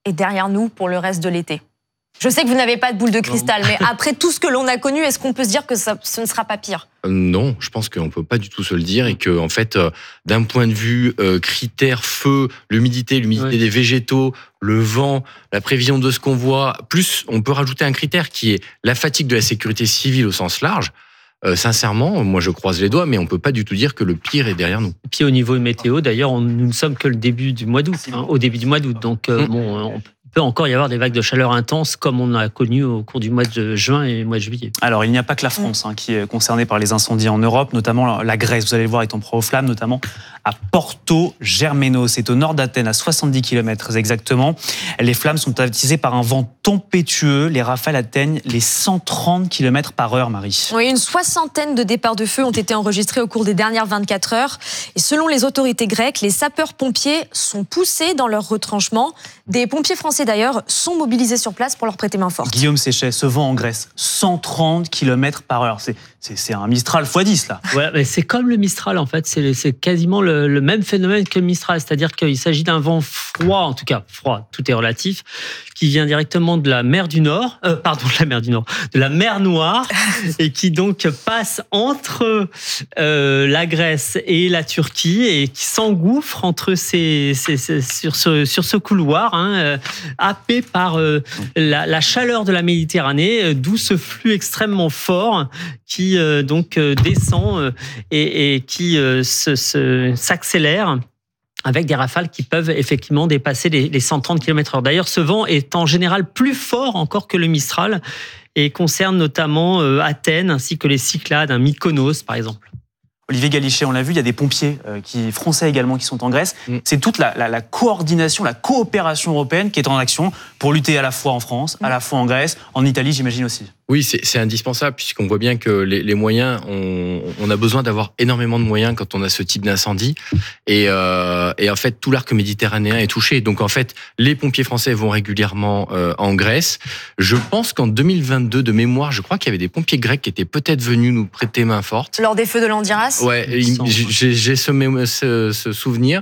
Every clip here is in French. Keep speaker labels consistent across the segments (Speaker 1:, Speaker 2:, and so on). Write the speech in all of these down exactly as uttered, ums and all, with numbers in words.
Speaker 1: est derrière nous pour le reste de l'été ? Je sais que vous n'avez pas de boule de cristal, mais après tout ce que l'on a connu, est-ce qu'on peut se dire que ça, ce ne sera pas pire ?
Speaker 2: Non, je pense qu'on ne peut pas du tout se le dire et que, en fait, euh, d'un point de vue euh, critère, feu, l'humidité, l'humidité ouais. des végétaux, le vent, la prévision de ce qu'on voit, plus on peut rajouter un critère qui est la fatigue de la sécurité civile au sens large. Euh, sincèrement, moi je croise les doigts, mais on peut pas du tout dire que le pire est derrière nous.
Speaker 3: Et puis au niveau météo, d'ailleurs, on, nous ne sommes que le début du mois d'août, hein, au début du mois d'août, donc euh, mmh. bon, on peut encore y avoir des vagues de chaleur intenses comme on a connu au cours du mois de juin et mois de juillet.
Speaker 4: Alors, il n'y a pas que la France hein, qui est concernée par les incendies en Europe, notamment la Grèce. Vous allez le voir avec ton proie aux flammes, notamment à Porto Germeno. C'est au nord d'Athènes, à soixante-dix kilomètres exactement. Les flammes sont attisées par un vent tempétueux. Les rafales atteignent les cent trente kilomètres par heure, Marie.
Speaker 1: Oui, une soixantaine de départs de feu ont été enregistrés au cours des dernières vingt-quatre heures. Et selon les autorités grecques, les sapeurs-pompiers sont poussés dans leur retranchement. Des pompiers français d'ailleurs sont mobilisés sur place pour leur prêter main forte.
Speaker 4: Guillaume Séchet, ce vent en Grèce, cent trente kilomètres par heure. C'est, c'est, c'est un Mistral fois dix là.
Speaker 3: Ouais, mais c'est comme le Mistral en fait, c'est, c'est quasiment le, le même phénomène que le Mistral, c'est-à-dire qu'il s'agit d'un vent froid, en tout cas froid, tout est relatif, qui vient directement de la mer du Nord, euh, pardon, de la mer du Nord, de la mer Noire, et qui donc passe entre euh, la Grèce et la Turquie et qui s'engouffre entre ces, ces, ces sur ce sur ce couloir, hein, euh, happé par euh, la, la chaleur de la Méditerranée, euh, d'où ce flux extrêmement fort qui euh, donc euh, descend euh, et, et qui euh, se, se, s'accélère avec des rafales qui peuvent effectivement dépasser les, les cent trente kilomètres heure. D'ailleurs, ce vent est en général plus fort encore que le Mistral et concerne notamment euh, Athènes ainsi que les Cyclades, hein, Mykonos par exemple.
Speaker 4: Olivier Galichet, on l'a vu, il y a des pompiers euh, qui, français également qui sont en Grèce. Mm. C'est toute la, la, la coordination, la coopération européenne qui est en action pour lutter à la fois en France, mm. à la fois en Grèce, en Italie, j'imagine aussi.
Speaker 2: Oui, c'est, c'est indispensable puisqu'on voit bien que les, les moyens, on, on a besoin d'avoir énormément de moyens quand on a ce type d'incendie. Et, euh, et en fait, tout l'arc méditerranéen est touché. Donc en fait, les pompiers français vont régulièrement euh, en Grèce. Je pense qu'en deux mille vingt-deux, de mémoire, je crois qu'il y avait des pompiers grecs qui étaient peut-être venus nous prêter main forte.
Speaker 1: Lors des feux de l'Andiras ?
Speaker 2: Ouais, j'ai, j'ai ce, ce, ce souvenir.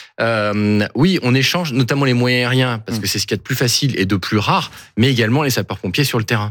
Speaker 2: Euh, oui, on échange notamment les moyens aériens parce que c'est ce qu'il y a de plus facile et de plus rare, mais également les sapeurs-pompiers sur le terrain.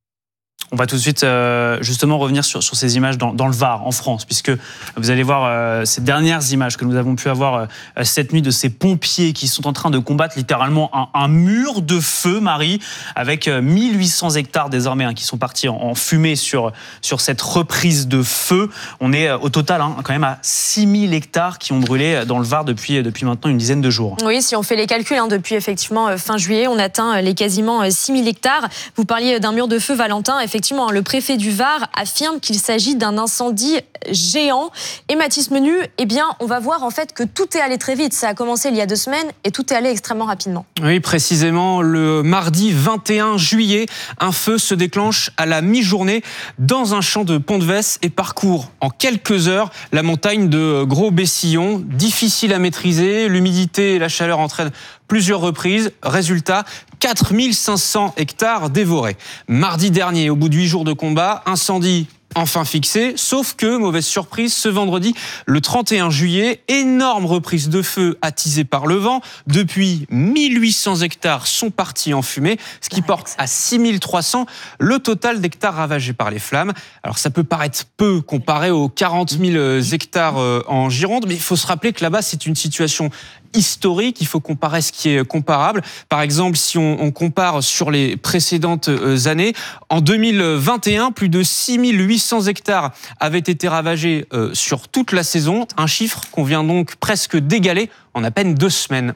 Speaker 4: On va tout de suite euh, justement revenir sur, sur ces images dans, dans le Var, en France, puisque vous allez voir euh, ces dernières images que nous avons pu avoir euh, cette nuit de ces pompiers qui sont en train de combattre littéralement un, un mur de feu, Marie, avec euh, mille huit cents hectares désormais hein, qui sont partis en, en fumée sur, sur cette reprise de feu. On est euh, au total hein, quand même à six mille hectares qui ont brûlé dans le Var depuis, depuis maintenant une dizaine de jours.
Speaker 1: Oui, si on fait les calculs, hein, depuis effectivement euh, fin juillet, on atteint les quasiment euh, six mille hectares. Vous parliez d'un mur de feu, Valentin. Effectivement, le préfet du Var affirme qu'il s'agit d'un incendie géant. Et Mathis Menu, eh bien, on va voir en fait que tout est allé très vite. Ça a commencé il y a deux semaines et tout est allé extrêmement rapidement.
Speaker 5: Oui, précisément, le mardi vingt et un juillet, un feu se déclenche à la mi-journée dans un champ de Pont-de-Vesse et parcourt en quelques heures la montagne de Gros-Bessillon. Difficile à maîtriser, l'humidité et la chaleur entraînent plusieurs reprises. Résultat, quatre mille cinq cents hectares dévorés. Mardi dernier, au bout de huit jours de combat, incendie enfin fixé, sauf que, mauvaise surprise, ce vendredi, le trente et un juillet, énorme reprise de feu attisée par le vent. Depuis, mille huit cents hectares sont partis en fumée, ce qui porte à six mille trois cents le total d'hectares ravagés par les flammes. Alors ça peut paraître peu comparé aux quarante mille hectares en Gironde, mais il faut se rappeler que là-bas, c'est une situation historique, il faut comparer ce qui est comparable. Par exemple, si on, on compare sur les précédentes années, en deux mille vingt et un, plus de six mille huit cents hectares avaient été ravagés euh, sur toute la saison, un chiffre qu'on vient donc presque d'égaler en à peine deux semaines.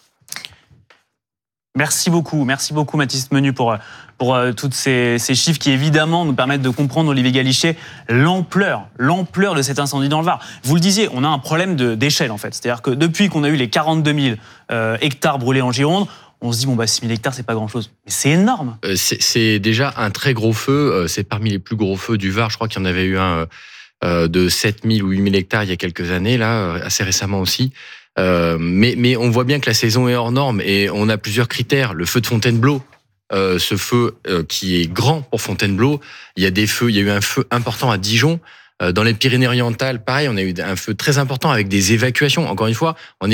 Speaker 4: Merci beaucoup, merci beaucoup Mathis Menu pour, pour euh, tous ces, ces chiffres qui évidemment nous permettent de comprendre, Olivier Galichet, l'ampleur, l'ampleur de cet incendie dans le Var. Vous le disiez, on a un problème de, d'échelle en fait. C'est-à-dire que depuis qu'on a eu les quarante-deux mille euh, hectares brûlés en Gironde, on se dit, bon, bah, six mille hectares, c'est pas grand-chose. Mais c'est énorme.
Speaker 2: Euh, c'est, c'est déjà un très gros feu. Euh, c'est parmi les plus gros feux du Var. Je crois qu'il y en avait eu un euh, de sept mille ou huit mille hectares il y a quelques années, là, assez récemment aussi. Euh, mais, mais on voit bien que la saison est hors norme et on a plusieurs critères. Le feu de Fontainebleau, euh, ce feu euh, qui est grand pour Fontainebleau. Il y a des feux, il y a eu un feu important à Dijon. Euh, dans les Pyrénées-Orientales, pareil, on a eu un feu très important avec des évacuations. Encore une fois, on évacue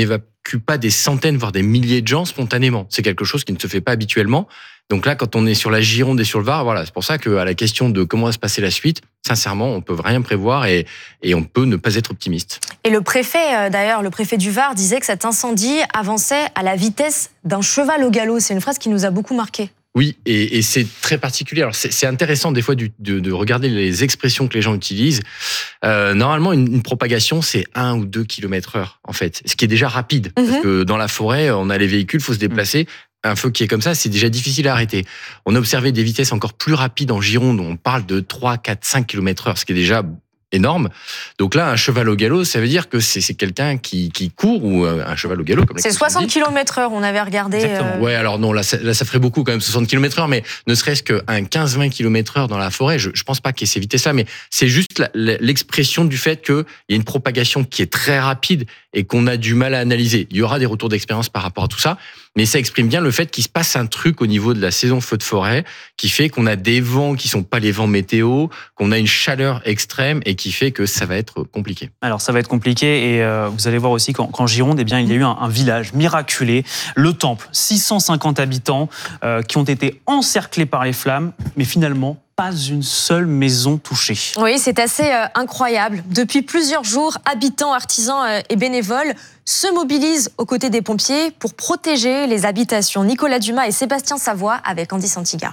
Speaker 2: n'évacue pas des centaines, voire des milliers de gens spontanément. C'est quelque chose qui ne se fait pas habituellement. Donc là, quand on est sur la Gironde et sur le Var, voilà, c'est pour ça qu'à la question de comment va se passer la suite, sincèrement, on peut rien prévoir et, et on peut ne pas être optimiste.
Speaker 1: Et le préfet, d'ailleurs, le préfet du Var disait que cet incendie avançait à la vitesse d'un cheval au galop. C'est une phrase qui nous a beaucoup marqué.
Speaker 2: Oui, et, et c'est très particulier. Alors c'est, c'est intéressant des fois du, de, de regarder les expressions que les gens utilisent. Euh, normalement, une, une propagation, c'est un ou deux kilomètres heure, en fait, ce qui est déjà rapide. Mm-hmm. Parce que dans la forêt, on a les véhicules, il faut se déplacer. Un feu qui est comme ça, c'est déjà difficile à arrêter. On a observé des vitesses encore plus rapides en Gironde, où on parle de trois, quatre, cinq kilomètres heure, ce qui est déjà énorme. Donc là, un cheval au galop, ça veut dire que c'est, c'est quelqu'un qui, qui court ou un cheval au galop. Comme
Speaker 1: c'est soixante kilomètres heure, on avait regardé.
Speaker 2: Exactement. Euh... Ouais, alors non, là ça, là, ça ferait beaucoup quand même, soixante kilomètres heure, mais ne serait-ce qu'un quinze à vingt kilomètres heure dans la forêt, je, je pense pas qu'il y ait ces vitesses-là, mais c'est juste la, la, l'expression du fait qu'il y a une propagation qui est très rapide et qu'on a du mal à analyser. Il y aura des retours d'expérience par rapport à tout ça, mais ça exprime bien le fait qu'il se passe un truc au niveau de la saison feu de forêt qui fait qu'on a des vents qui sont pas les vents météo, qu'on a une chaleur extrême et qui fait que ça va être compliqué.
Speaker 4: Alors ça va être compliqué et euh, vous allez voir aussi qu'en, qu'en Gironde, eh bien, il y a eu un, un village miraculé, le Temple, six cent cinquante habitants euh, qui ont été encerclés par les flammes, mais finalement pas une seule maison touchée.
Speaker 1: Oui, c'est assez euh, incroyable. Depuis plusieurs jours, habitants, artisans euh, et bénévoles se mobilisent aux côtés des pompiers pour protéger les habitations. Nicolas Dumas et Sébastien Savoie avec Andy Santiga.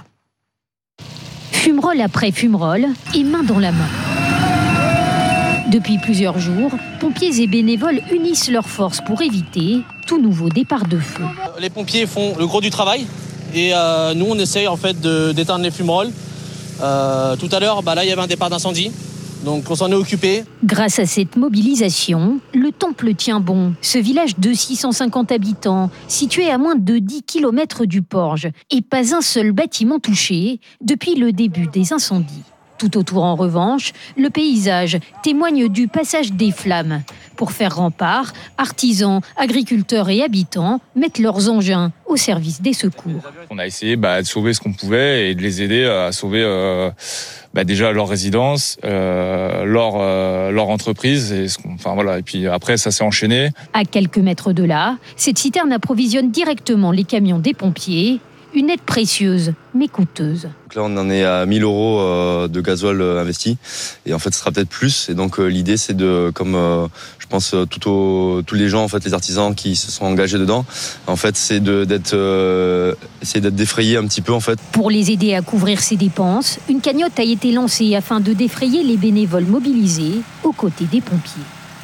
Speaker 6: Fumerole après fumerole et main dans la main. Depuis plusieurs jours, pompiers et bénévoles unissent leurs forces pour éviter tout nouveau départ de feu.
Speaker 7: Les pompiers font le gros du travail et euh, nous on essaye en fait de, d'éteindre les fumerolles. Euh, tout à l'heure, bah là, il y avait un départ d'incendie, donc on s'en est occupé.
Speaker 6: Grâce à cette mobilisation, le Temple tient bon. Ce village de six cent cinquante habitants, situé à moins de dix kilomètres du Porge, et pas un seul bâtiment touché depuis le début des incendies. Tout autour, en revanche, le paysage témoigne du passage des flammes. Pour faire rempart, artisans, agriculteurs et habitants mettent leurs engins au service des secours.
Speaker 8: On a essayé bah, de sauver ce qu'on pouvait et de les aider à sauver euh, bah, déjà leur résidence, euh, leur, euh, leur entreprise. Et, ce qu'on, enfin, voilà. Et puis après, ça s'est enchaîné.
Speaker 6: À quelques mètres de là, cette citerne approvisionne directement les camions des pompiers. Une aide précieuse, mais coûteuse.
Speaker 9: Donc là, on en est à mille euros de gasoil investi. Et en fait, ce sera peut-être plus. Et donc, l'idée, c'est de, comme je pense tout au, tous les gens, en fait, les artisans qui se sont engagés dedans, en fait, c'est de, d'être, euh, essayer d'être défrayés un petit peu, en fait.
Speaker 6: Pour les aider à couvrir ces dépenses, une cagnotte a été lancée afin de défrayer les bénévoles mobilisés aux côtés des pompiers.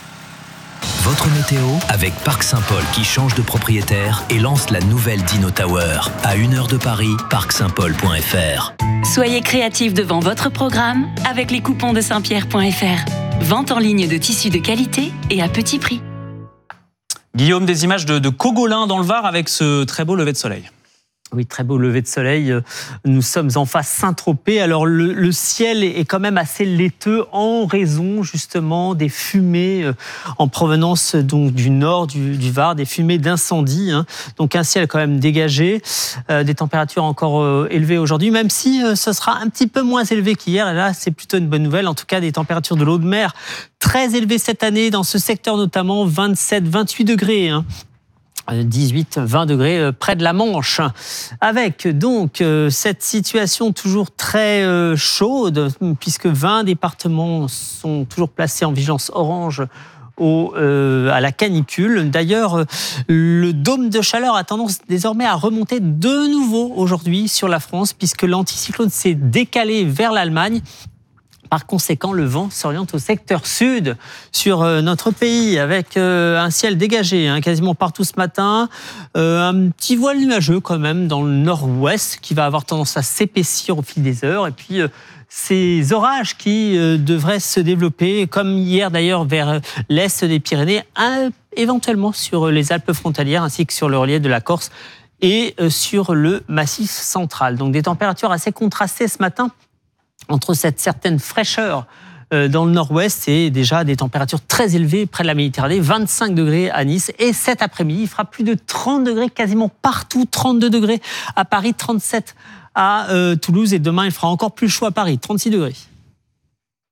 Speaker 10: Votre météo avec Parc Saint-Paul qui change de propriétaire et lance la nouvelle Dino Tower. À une heure de Paris, parc saint paul point f r.
Speaker 11: Soyez créatifs devant votre programme avec les coupons de saint pierre point f r. Vente en ligne de tissus de qualité et à petit prix.
Speaker 4: Guillaume, des images de, de Cogolin dans le Var avec ce très beau lever de soleil.
Speaker 3: Oui, très beau lever de soleil. Nous sommes en face Saint-Tropez. Alors, le, le ciel est quand même assez laiteux en raison, justement, des fumées en provenance donc, du nord du, du Var, des fumées d'incendie. Hein. Donc, un ciel quand même dégagé, euh, des températures encore euh, élevées aujourd'hui, même si euh, ce sera un petit peu moins élevé qu'hier. Et là, c'est plutôt une bonne nouvelle. En tout cas, des températures de l'eau de mer très élevées cette année, dans ce secteur notamment, vingt-sept, vingt-huit degrés. Hein. dix-huit à vingt degrés près de la Manche. Avec donc cette situation toujours très chaude, puisque vingt départements sont toujours placés en vigilance orange au, euh, à la canicule. D'ailleurs, le dôme de chaleur a tendance désormais à remonter de nouveau aujourd'hui sur la France, puisque l'anticyclone s'est décalé vers l'Allemagne. Par conséquent, le vent s'oriente au secteur sud sur notre pays avec un ciel dégagé hein, quasiment partout ce matin. Euh, un petit voile nuageux quand même dans le nord-ouest qui va avoir tendance à s'épaissir au fil des heures. Et puis, euh, ces orages qui euh, devraient se développer, comme hier d'ailleurs, vers l'est des Pyrénées, euh, éventuellement sur les Alpes frontalières ainsi que sur le relief de la Corse et euh, sur le Massif central. Donc des températures assez contrastées ce matin, entre cette certaine fraîcheur dans le nord-ouest et déjà des températures très élevées près de la Méditerranée, vingt-cinq degrés à Nice. Et cet après-midi, il fera plus de trente degrés quasiment partout, trente-deux degrés à Paris, trente-sept à euh, Toulouse. Et demain, il fera encore plus chaud à Paris, trente-six degrés.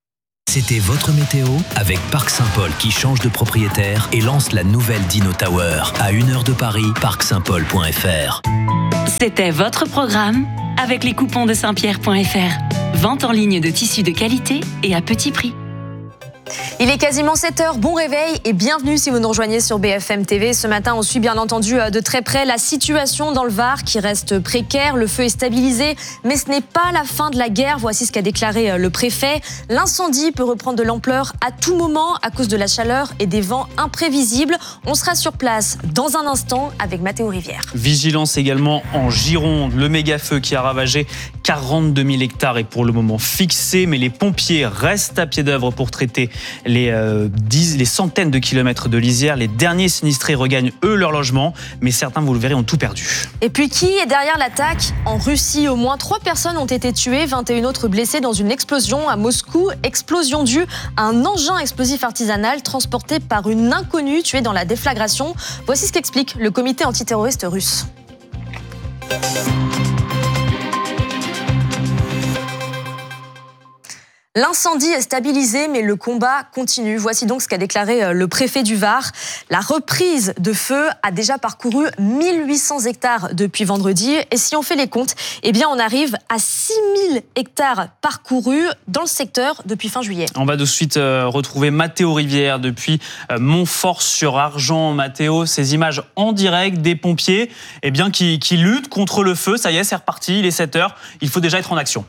Speaker 10: C'était votre météo avec Parc Saint-Paul qui change de propriétaire et lance la nouvelle Dino Tower. À une heure de Paris, parc saint paul point f r.
Speaker 11: C'était votre programme avec les coupons de saint pierre point f r. Vente en ligne de tissus de qualité et à petit prix.
Speaker 1: Il est quasiment sept heures, bon réveil et bienvenue si vous nous rejoignez sur B F M T V. Ce matin, on suit bien entendu de très près la situation dans le Var qui reste précaire. Le feu est stabilisé, mais ce n'est pas la fin de la guerre. Voici ce qu'a déclaré le préfet. L'incendie peut reprendre de l'ampleur à tout moment à cause de la chaleur et des vents imprévisibles. On sera sur place dans un instant avec Mathéo Rivière.
Speaker 4: Vigilance également en Gironde. Le méga-feu qui a ravagé quarante-deux mille hectares est pour le moment fixé, mais les pompiers restent à pied d'œuvre pour traiter les, euh, dix, les centaines de kilomètres de lisière. Les derniers sinistrés regagnent, eux, leur logement, mais certains, vous le verrez, ont tout perdu.
Speaker 1: Et puis, qui est derrière l'attaque ? En Russie, au moins trois personnes ont été tuées, vingt et une autres blessées dans une explosion à Moscou. Explosion due à un engin explosif artisanal transporté par une inconnue tuée dans la déflagration. Voici ce qu'explique le comité antiterroriste russe. L'incendie est stabilisé, mais le combat continue. Voici donc ce qu'a déclaré le préfet du Var. La reprise de feu a déjà parcouru mille huit cents hectares depuis vendredi. Et si on fait les comptes, eh bien on arrive à six mille hectares parcourus dans le secteur depuis fin juillet.
Speaker 4: On va de suite euh, retrouver Mathéo Rivière depuis euh, Montfort-sur-Argent. Mathéo, ces images en direct des pompiers eh bien, qui, qui luttent contre le feu. Ça y est, c'est reparti, il est sept heures. Il faut déjà être en action.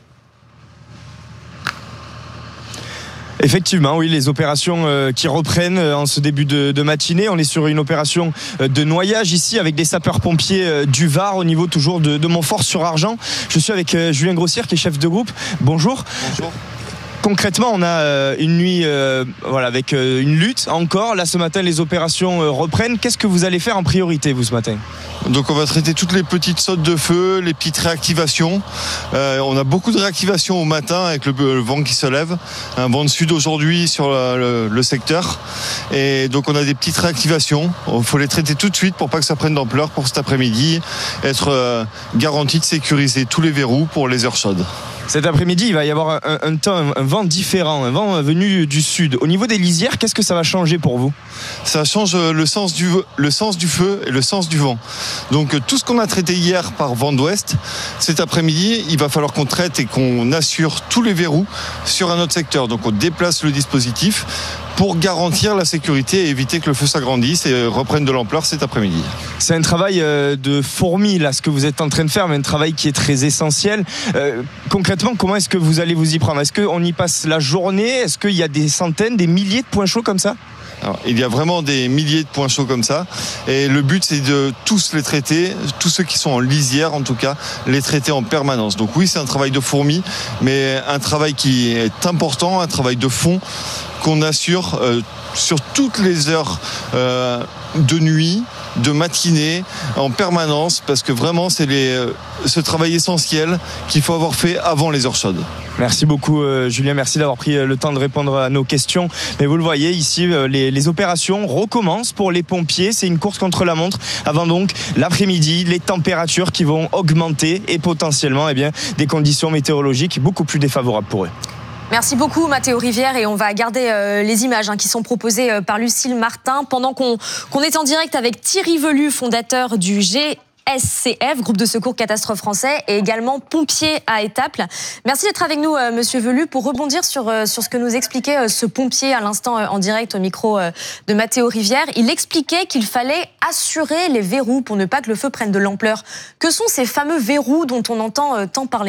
Speaker 12: Effectivement, oui, les opérations euh, qui reprennent euh, en ce début de, de matinée. On est sur une opération euh, de noyage ici avec des sapeurs-pompiers euh, du Var au niveau toujours de, de Montfort-sur-Argent. Je suis avec euh, Julien Grossière qui est chef de groupe. Bonjour.
Speaker 13: Bonjour.
Speaker 12: Concrètement, on a euh, une nuit euh, voilà, avec euh, une lutte encore. Là, ce matin, les opérations euh, reprennent. Qu'est-ce que vous allez faire en priorité, vous, ce matin ?
Speaker 13: Donc on va traiter toutes les petites sautes de feu, les petites réactivations. Euh, on a beaucoup de réactivations au matin avec le, le vent qui se lève. Un vent de sud aujourd'hui sur le, le, le secteur. Et donc on a des petites réactivations. Il faut les traiter tout de suite pour pas que ça prenne d'ampleur pour cet après-midi. Être euh, garanti de sécuriser tous les verrous pour les heures chaudes.
Speaker 12: Cet après-midi, il va y avoir un, un temps, un, un vent différent, un vent venu du sud. Au niveau des lisières, qu'est-ce que ça va changer pour vous ?
Speaker 13: Ça change le sens du, le sens du feu et le sens du vent. Donc tout ce qu'on a traité hier par vent d'ouest, cet après-midi, il va falloir qu'on traite et qu'on assure tous les verrous sur un autre secteur. Donc on déplace le dispositif pour garantir la sécurité et éviter que le feu s'agrandisse et reprenne de l'ampleur cet après-midi.
Speaker 12: C'est un travail de fourmi, là, ce que vous êtes en train de faire, mais un travail qui est très essentiel. Euh, concrètement, comment est-ce que vous allez vous y prendre ? Est-ce qu'on y passe la journée ? Est-ce qu'il y a des centaines, des milliers de points chauds comme ça ?
Speaker 13: Alors, il y a vraiment des milliers de points chauds comme ça et le but c'est de tous les traiter, tous ceux qui sont en lisière en tout cas, les traiter en permanence. Donc oui, c'est un travail de fourmi, mais un travail qui est important, un travail de fond qu'on assure euh, sur toutes les heures euh, de nuit, de matinée, en permanence, parce que vraiment c'est les, euh, ce travail essentiel qu'il faut avoir fait avant les heures chaudes.
Speaker 12: Merci beaucoup euh, Julien, merci d'avoir pris le temps de répondre à nos questions. Mais vous le voyez ici, euh, les, les opérations recommencent pour les pompiers. C'est une course contre la montre avant donc l'après-midi, les températures qui vont augmenter et potentiellement eh bien, des conditions météorologiques beaucoup plus défavorables pour eux.
Speaker 1: Merci beaucoup Mathéo Rivière et on va garder euh, les images hein, qui sont proposées euh, par Lucille Martin pendant qu'on, qu'on est en direct avec Thierry Velu, fondateur du G S C F, groupe de secours catastrophe français, et également pompier à Étaples. Merci d'être avec nous, euh, Monsieur Velu, pour rebondir sur, euh, sur ce que nous expliquait euh, ce pompier à l'instant euh, en direct au micro euh, de Mathéo Rivière. Il expliquait qu'il fallait assurer les verrous pour ne pas que le feu prenne de l'ampleur. Que sont ces fameux verrous dont on entend euh, tant parler ?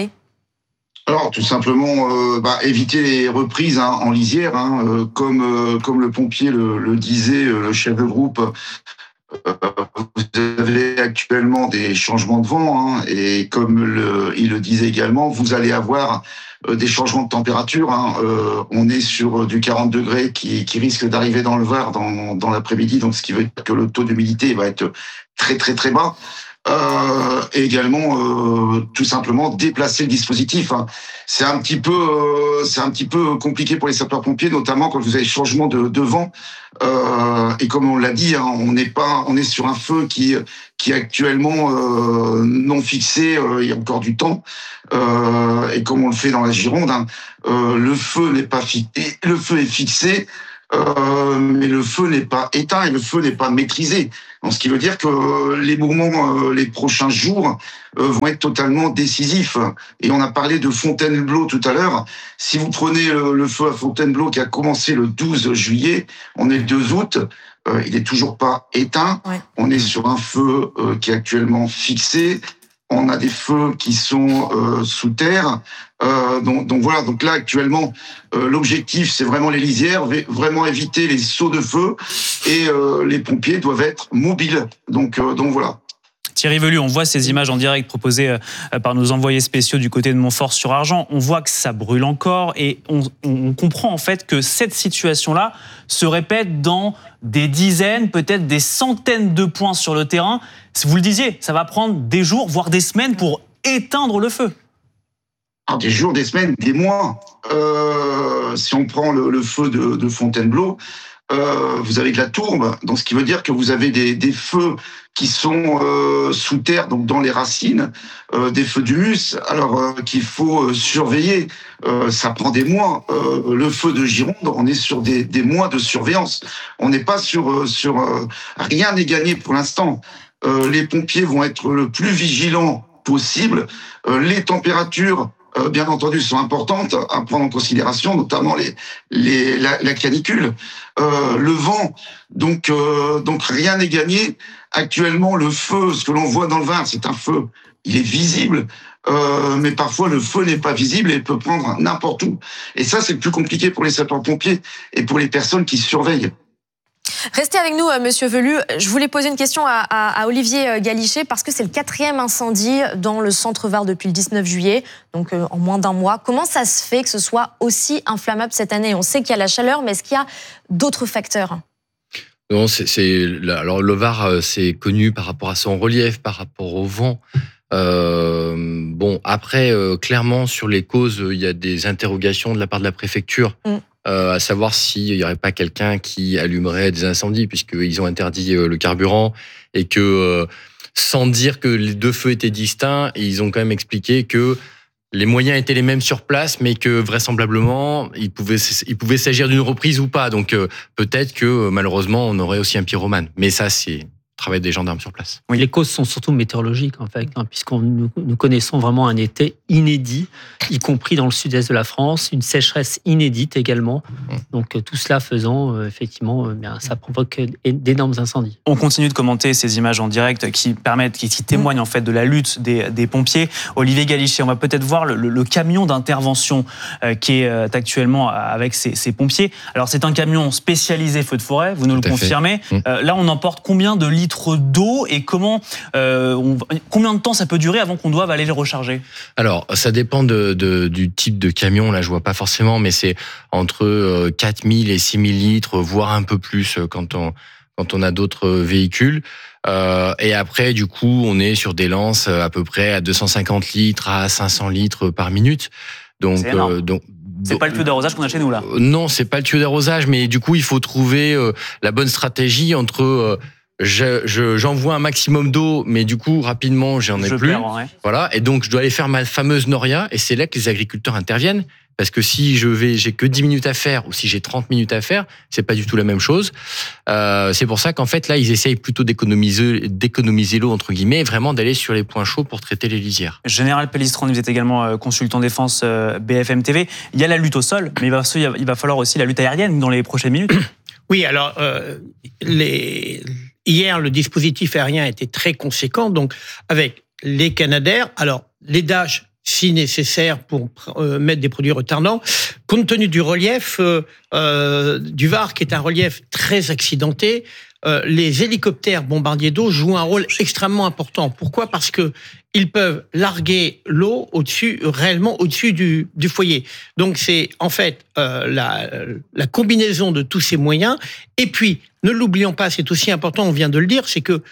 Speaker 14: Alors tout simplement euh, bah, éviter les reprises hein, en lisière, hein, euh, comme euh, comme le pompier le, le disait, euh, le chef de groupe. Euh, vous avez actuellement des changements de vent hein, et comme le, il le disait également, vous allez avoir euh, des changements de température. Hein, euh, on est sur du quarante degrés qui, qui risque d'arriver dans le Var dans, dans l'après-midi, donc ce qui veut dire que le taux d'humidité va être très très très bas. Euh, et également euh, tout simplement déplacer le dispositif. Hein. C'est un petit peu, euh, c'est un petit peu compliqué pour les sapeurs-pompiers, notamment quand vous avez changement de, de vent. Euh, et comme on l'a dit, hein, on n'est pas, on est sur un feu qui, qui est actuellement euh, non fixé. Euh, il y a encore du temps. Euh, et comme on le fait dans la Gironde, hein, euh, le feu n'est pas fixé, le feu est fixé. Euh, mais le feu n'est pas éteint et le feu n'est pas maîtrisé. Donc, ce qui veut dire que les moments, euh, les prochains jours euh, vont être totalement décisifs. Et on a parlé de Fontainebleau tout à l'heure. Si vous prenez le, le feu à Fontainebleau qui a commencé le douze juillet, on est le deux août, euh, il est toujours pas éteint. Ouais. On est sur un feu euh, qui est actuellement fixé. On a des feux qui sont euh, sous terre. Euh, donc, donc voilà. Donc là, actuellement, euh, l'objectif, c'est vraiment les lisières, vraiment éviter les sauts de feu, et euh, les pompiers doivent être mobiles. Donc, euh, donc voilà.
Speaker 4: Thierry Velu, on voit ces images en direct proposées par nos envoyés spéciaux du côté de Montfort-sur-Argent. On voit que ça brûle encore et on, on comprend en fait que cette situation-là se répète dans des dizaines, peut-être des centaines de points sur le terrain. Vous le disiez, ça va prendre des jours, voire des semaines pour éteindre le feu.
Speaker 14: Alors, des jours, des semaines, des mois. Euh, si on prend le, le feu de, de Fontainebleau, euh, vous avez de la tourbe, donc ce qui veut dire que vous avez des, des feux qui sont euh, sous terre, donc dans les racines, euh, des feux d'humus, alors euh, qu'il faut euh, surveiller. Euh, ça prend des mois. Euh, le feu de Gironde, on est sur des, des mois de surveillance. On n'est pas sur... Euh, sur euh, rien n'est gagné pour l'instant. Euh, les pompiers vont être le plus vigilants possible. Euh, les températures, euh, bien entendu, sont importantes à prendre en considération, notamment les, les, la, la canicule, euh, le vent. Donc, euh, donc rien n'est gagné. Actuellement, le feu, ce que l'on voit dans le Var, c'est un feu. Il est visible, euh, mais parfois le feu n'est pas visible et peut prendre n'importe où. Et ça, c'est le plus compliqué pour les sapeurs-pompiers et pour les personnes qui surveillent.
Speaker 1: Restez avec nous, Monsieur Velu. Je voulais poser une question à, à, à Olivier Galichet parce que c'est le quatrième incendie dans le centre Var depuis le dix-neuf juillet, donc euh, en moins d'un mois. Comment ça se fait que ce soit aussi inflammable cette année ? On sait qu'il y a la chaleur, mais est-ce qu'il y a d'autres facteurs ?
Speaker 2: Non, c'est, c'est alors le Var, c'est connu par rapport à son relief, par rapport au vent. Euh, bon, après, euh, clairement, sur les causes, il y a des interrogations de la part de la préfecture. Mm. Euh, à savoir s'il n'y aurait pas quelqu'un qui allumerait des incendies, puisqu'ils ont interdit euh, le carburant, et que, euh, sans dire que les deux feux étaient distincts, ils ont quand même expliqué que les moyens étaient les mêmes sur place, mais que vraisemblablement, il pouvait, il pouvait s'agir d'une reprise ou pas. Donc euh, peut-être que, malheureusement, on aurait aussi un pyromane. Mais ça, c'est travail des gendarmes sur place.
Speaker 3: Oui, les causes sont surtout météorologiques, en fait, hein, puisqu'on nous, nous connaissons vraiment un été inédit, y compris dans le sud-est de la France, une sécheresse inédite également. Donc tout cela faisant, euh, effectivement, euh, bien, ça provoque d'énormes incendies.
Speaker 4: On continue de commenter ces images en direct qui permettent, qui, qui témoignent en fait de la lutte des, des pompiers. Olivier Galichet, on va peut-être voir le, le, le camion d'intervention euh, qui est euh, actuellement avec ces, ces pompiers. Alors c'est un camion spécialisé feu de forêt, vous nous tout le confirmez. Euh, là, on emporte combien de litres d'eau et comment, euh, on, combien de temps ça peut durer avant qu'on doive aller les recharger ?
Speaker 2: Alors, ça dépend de, de, du type de camion. Là, je vois pas forcément, mais c'est entre quatre mille et six mille litres, voire un peu plus quand on, quand on a d'autres véhicules. Euh, et après, du coup, on est sur des lances à peu près à deux cent cinquante litres à cinq cents litres par minute. Donc,
Speaker 4: c'est énorme.
Speaker 2: Euh, donc,
Speaker 4: c'est pas le tuyau d'arrosage qu'on a chez nous, là.
Speaker 2: Euh, non, c'est pas le tuyau d'arrosage, mais du coup, il faut trouver euh, la bonne stratégie entre... Euh, Je, je, j'envoie un maximum d'eau, mais du coup, rapidement, j'en ai je plus. Perds, ouais. Voilà. Et donc, je dois aller faire ma fameuse Noria. Et c'est là que les agriculteurs interviennent. Parce que si je vais, j'ai que dix minutes à faire, ou si j'ai trente minutes à faire, c'est pas du tout la même chose. Euh, c'est pour ça qu'en fait, là, ils essayent plutôt d'économiser, d'économiser l'eau, entre guillemets, et vraiment d'aller sur les points chauds pour traiter les lisières.
Speaker 4: Général Pellistrand, vous êtes également consultant défense B F M T V. Il y a la lutte au sol, mais il va, il va falloir aussi la lutte aérienne dans les prochaines minutes.
Speaker 15: Oui, alors, euh, les... Hier, le dispositif aérien était très conséquent, donc avec les Canadair, alors les Dash, si nécessaire, pour euh, mettre des produits retardants, compte tenu du relief euh, euh, du Var, qui est un relief très accidenté, euh, les hélicoptères bombardiers d'eau jouent un rôle extrêmement important. Pourquoi ? Parce que ils peuvent larguer l'eau au-dessus, réellement au-dessus du, du foyer. Donc c'est en fait euh, la, la combinaison de tous ces moyens. Et puis, ne l'oublions pas, c'est aussi important, on vient de le dire, c'est que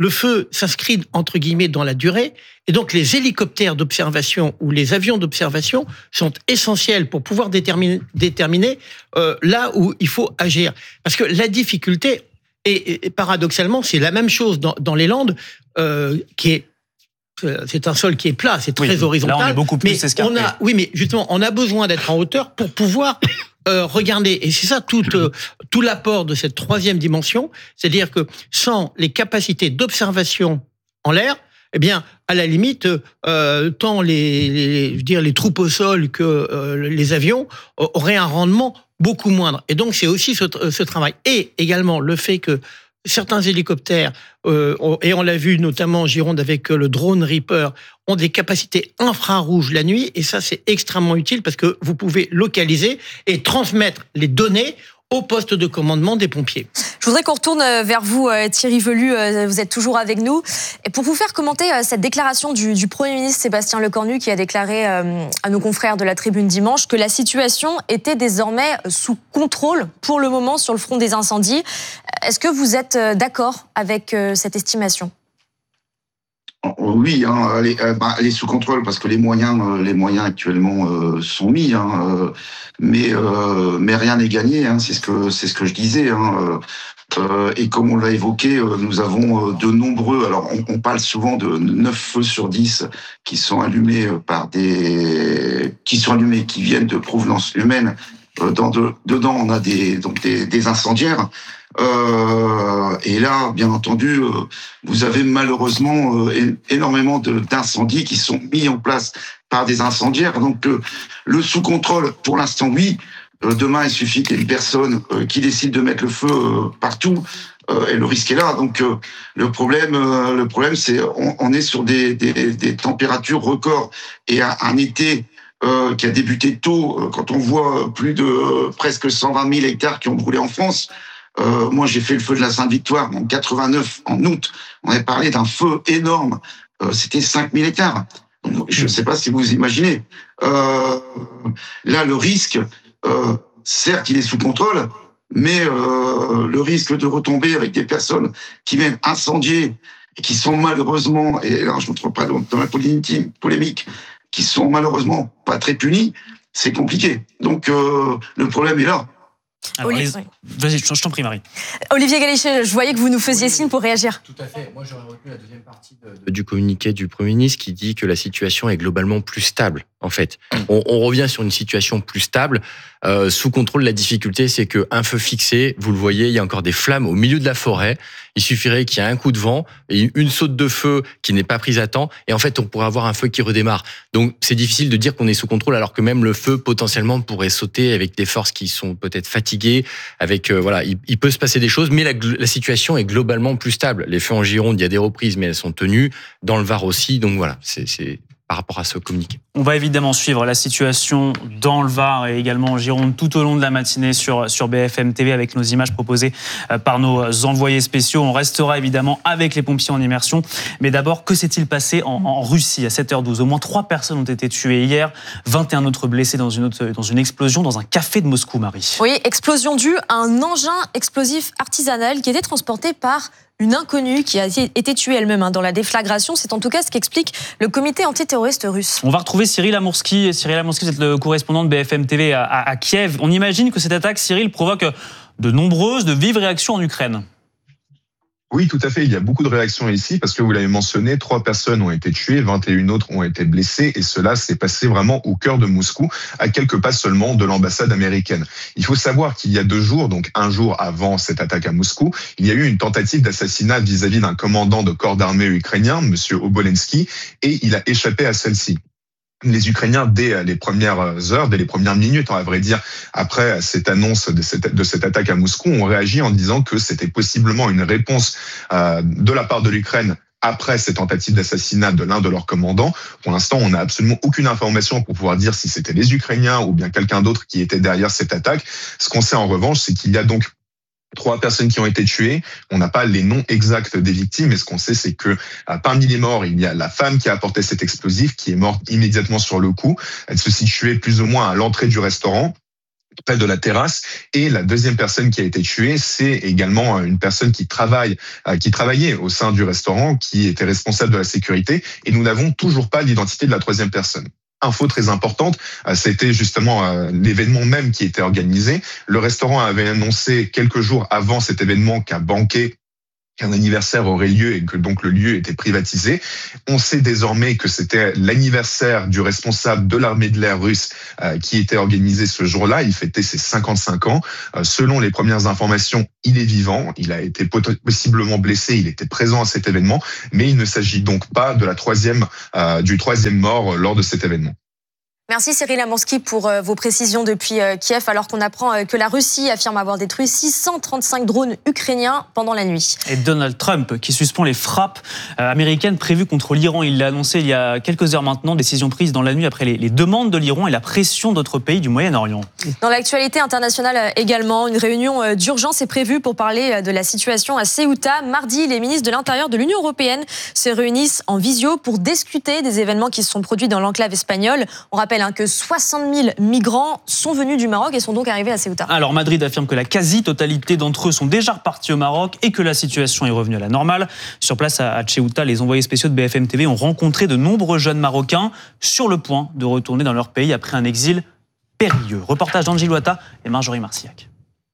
Speaker 15: le feu s'inscrit entre guillemets dans la durée, et donc les hélicoptères d'observation ou les avions d'observation sont essentiels pour pouvoir déterminer, déterminer euh, là où il faut agir. Parce que la difficulté, et, et paradoxalement, c'est la même chose dans, dans les Landes, euh, qui est c'est un sol qui est plat, c'est très
Speaker 4: oui,
Speaker 15: horizontal.
Speaker 4: Là, on est beaucoup plus
Speaker 15: mais
Speaker 4: escarpé.
Speaker 15: on a, oui, mais justement, on a besoin d'être en hauteur pour pouvoir euh, regarder. Et c'est ça tout, euh, tout l'apport de cette troisième dimension. C'est-à-dire que sans les capacités d'observation en l'air, eh bien, à la limite, euh, tant les, les, je veux dire, les troupes au sol que euh, les avions auraient un rendement beaucoup moindre. Et donc, c'est aussi ce, ce travail. Et également le fait que certains hélicoptères, euh, et on l'a vu notamment en Gironde avec le drone Reaper, ont des capacités infrarouges la nuit, et ça c'est extrêmement utile parce que vous pouvez localiser et transmettre les données au poste de commandement des pompiers.
Speaker 1: Je voudrais qu'on retourne vers vous, Thierry Velu, vous êtes toujours avec nous. Et pour vous faire commenter cette déclaration du, du Premier ministre Sébastien Lecornu, qui a déclaré à nos confrères de la Tribune dimanche que la situation était désormais sous contrôle pour le moment sur le front des incendies. Est-ce que vous êtes d'accord avec cette estimation ?
Speaker 14: Oui, hein, elle, est, bah, elle est sous contrôle parce que les moyens, euh, les moyens actuellement euh, sont mis, hein, euh, mais euh, mais rien n'est gagné. Hein, c'est ce que c'est ce que je disais. Hein, euh, et comme on l'a évoqué, euh, nous avons de nombreux. Alors, on, on parle souvent de neuf feux sur dix qui sont allumés par des qui sont allumés, qui viennent de provenance humaine. Euh, dans de, dedans, on a des donc des, des incendiaires. Euh, et là, bien entendu, euh, vous avez malheureusement euh, énormément de, d'incendies qui sont mis en place par des incendiaires. Donc, euh, le sous-contrôle, pour l'instant, oui. Euh, demain, il suffit qu'il y ait une personne euh, qui décide de mettre le feu euh, partout, euh, et le risque est là. Donc, euh, le problème, euh, le problème, c'est on, on est sur des, des, des températures records et un, un été euh, qui a débuté tôt. Euh, quand on voit plus de euh, presque cent vingt mille hectares qui ont brûlé en France. Euh, moi, j'ai fait le feu de la Sainte-Victoire en quatre-vingt-neuf, en août. On avait parlé d'un feu énorme. Euh, c'était cinq mille hectares. Donc, je ne sais pas si vous imaginez. Euh, là, le risque, euh, certes, il est sous contrôle, mais euh, le risque de retomber avec des personnes qui viennent incendier et qui sont malheureusement, et là, je ne me trompe pas dans la polémique, qui sont malheureusement pas très punies, c'est compliqué. Donc, euh, le problème est là.
Speaker 4: Alors, les... Vas-y, je t'en prie, Marie.
Speaker 1: Olivier Galichet, je voyais que vous nous faisiez signe pour réagir.
Speaker 2: Tout à fait. Moi, j'aurais retenu la deuxième partie de, du communiqué du Premier ministre qui dit que la situation est globalement plus stable. En fait, on, on revient sur une situation plus stable, euh, sous contrôle. La difficulté, c'est qu'un feu fixé, vous le voyez, il y a encore des flammes au milieu de la forêt. Il suffirait qu'il y ait un coup de vent et une saute de feu qui n'est pas prise à temps, et en fait, on pourrait avoir un feu qui redémarre. Donc, c'est difficile de dire qu'on est sous contrôle, alors que même le feu potentiellement pourrait sauter avec des forces qui sont peut-être fatiguées. Avec euh, voilà, il, il peut se passer des choses, mais la, la situation est globalement plus stable. Les feux en Gironde, il y a des reprises, mais elles sont tenues. Dans le Var aussi, donc voilà, c'est, c'est par rapport à ce communiqué.
Speaker 4: On va évidemment suivre la situation dans le Var et également en Gironde tout au long de la matinée sur, sur B F M T V avec nos images proposées par nos envoyés spéciaux. On restera évidemment avec les pompiers en immersion. Mais d'abord, que s'est-il passé en, en Russie à sept heures douze ? Au moins trois personnes ont été tuées hier, vingt et un autres blessés dans une, autre, dans une explosion dans un café de Moscou, Marie.
Speaker 1: Oui, explosion due à un engin explosif artisanal qui était transporté par une inconnue qui a été tuée elle-même dans la déflagration. C'est en tout cas ce qu'explique le comité antiterroriste russe.
Speaker 4: On va retrouver Cyril Amourski. Cyril Amourski, vous êtes le correspondant de B F M T V à, à, à Kiev. On imagine que cette attaque, Cyril, provoque de nombreuses, de vives réactions en Ukraine.
Speaker 16: Oui, tout à fait. Il y a beaucoup de réactions ici parce que vous l'avez mentionné, trois personnes ont été tuées, vingt et une autres ont été blessées et cela s'est passé vraiment au cœur de Moscou, à quelques pas seulement de l'ambassade américaine. Il faut savoir qu'il y a deux jours, donc un jour avant cette attaque à Moscou, il y a eu une tentative d'assassinat vis-à-vis d'un commandant de corps d'armée ukrainien, monsieur Obolensky, et il a échappé à celle-ci. Les Ukrainiens, dès les premières heures, dès les premières minutes, à vrai dire, après cette annonce de cette, de cette attaque à Moscou, ont réagi en disant que c'était possiblement une réponse euh, de la part de l'Ukraine après cette tentative d'assassinat de l'un de leurs commandants. Pour l'instant, on n'a absolument aucune information pour pouvoir dire si c'était les Ukrainiens ou bien quelqu'un d'autre qui était derrière cette attaque. Ce qu'on sait en revanche, c'est qu'il y a donc trois personnes qui ont été tuées. On n'a pas les noms exacts des victimes, mais ce qu'on sait, c'est que parmi les morts, il y a la femme qui a apporté cet explosif, qui est morte immédiatement sur le coup. Elle se situait plus ou moins à l'entrée du restaurant. près de la terrasse. Et la deuxième personne qui a été tuée, c'est également une personne qui travaille, qui travaillait au sein du restaurant, qui était responsable de la sécurité. Et nous n'avons toujours pas l'identité de la troisième personne. Info très importante, c'était justement l'événement même qui était organisé. Le restaurant avait annoncé quelques jours avant cet événement qu'un banquet, qu'un anniversaire aurait lieu et que donc le lieu était privatisé. On sait désormais que c'était l'anniversaire du responsable de l'armée de l'air russe euh, qui était organisé ce jour-là. Il fêtait ses cinquante-cinq ans. Euh, selon les premières informations, il est vivant. Il a été possiblement blessé. Il était présent à cet événement, mais il ne s'agit donc pas de la troisième, euh, du troisième mort lors de cet événement.
Speaker 1: Merci Cyril Amanski pour euh, vos précisions depuis euh, Kiev, alors qu'on apprend euh, que la Russie affirme avoir détruit six cent trente-cinq drones ukrainiens pendant la nuit.
Speaker 4: Et Donald Trump qui suspend les frappes euh, américaines prévues contre l'Iran. Il l'a annoncé il y a quelques heures maintenant, décision prise dans la nuit après les, les demandes de l'Iran et la pression d'autres pays du Moyen-Orient. Dans
Speaker 1: l'actualité internationale également, une réunion d'urgence est prévue pour parler de la situation à Ceuta. Mardi, les ministres de l'Intérieur de l'Union européenne se réunissent en visio pour discuter des événements qui se sont produits dans l'enclave espagnole. On rappelle que soixante mille migrants sont venus du Maroc et sont donc arrivés à Ceuta.
Speaker 4: Alors Madrid affirme que la quasi-totalité d'entre eux sont déjà repartis au Maroc et que la situation est revenue à la normale. Sur place à Ceuta, les envoyés spéciaux de B F M T V ont rencontré de nombreux jeunes Marocains sur le point de retourner dans leur pays après un exil périlleux. Reportage d'Angie Loata et Marjorie Marcillac.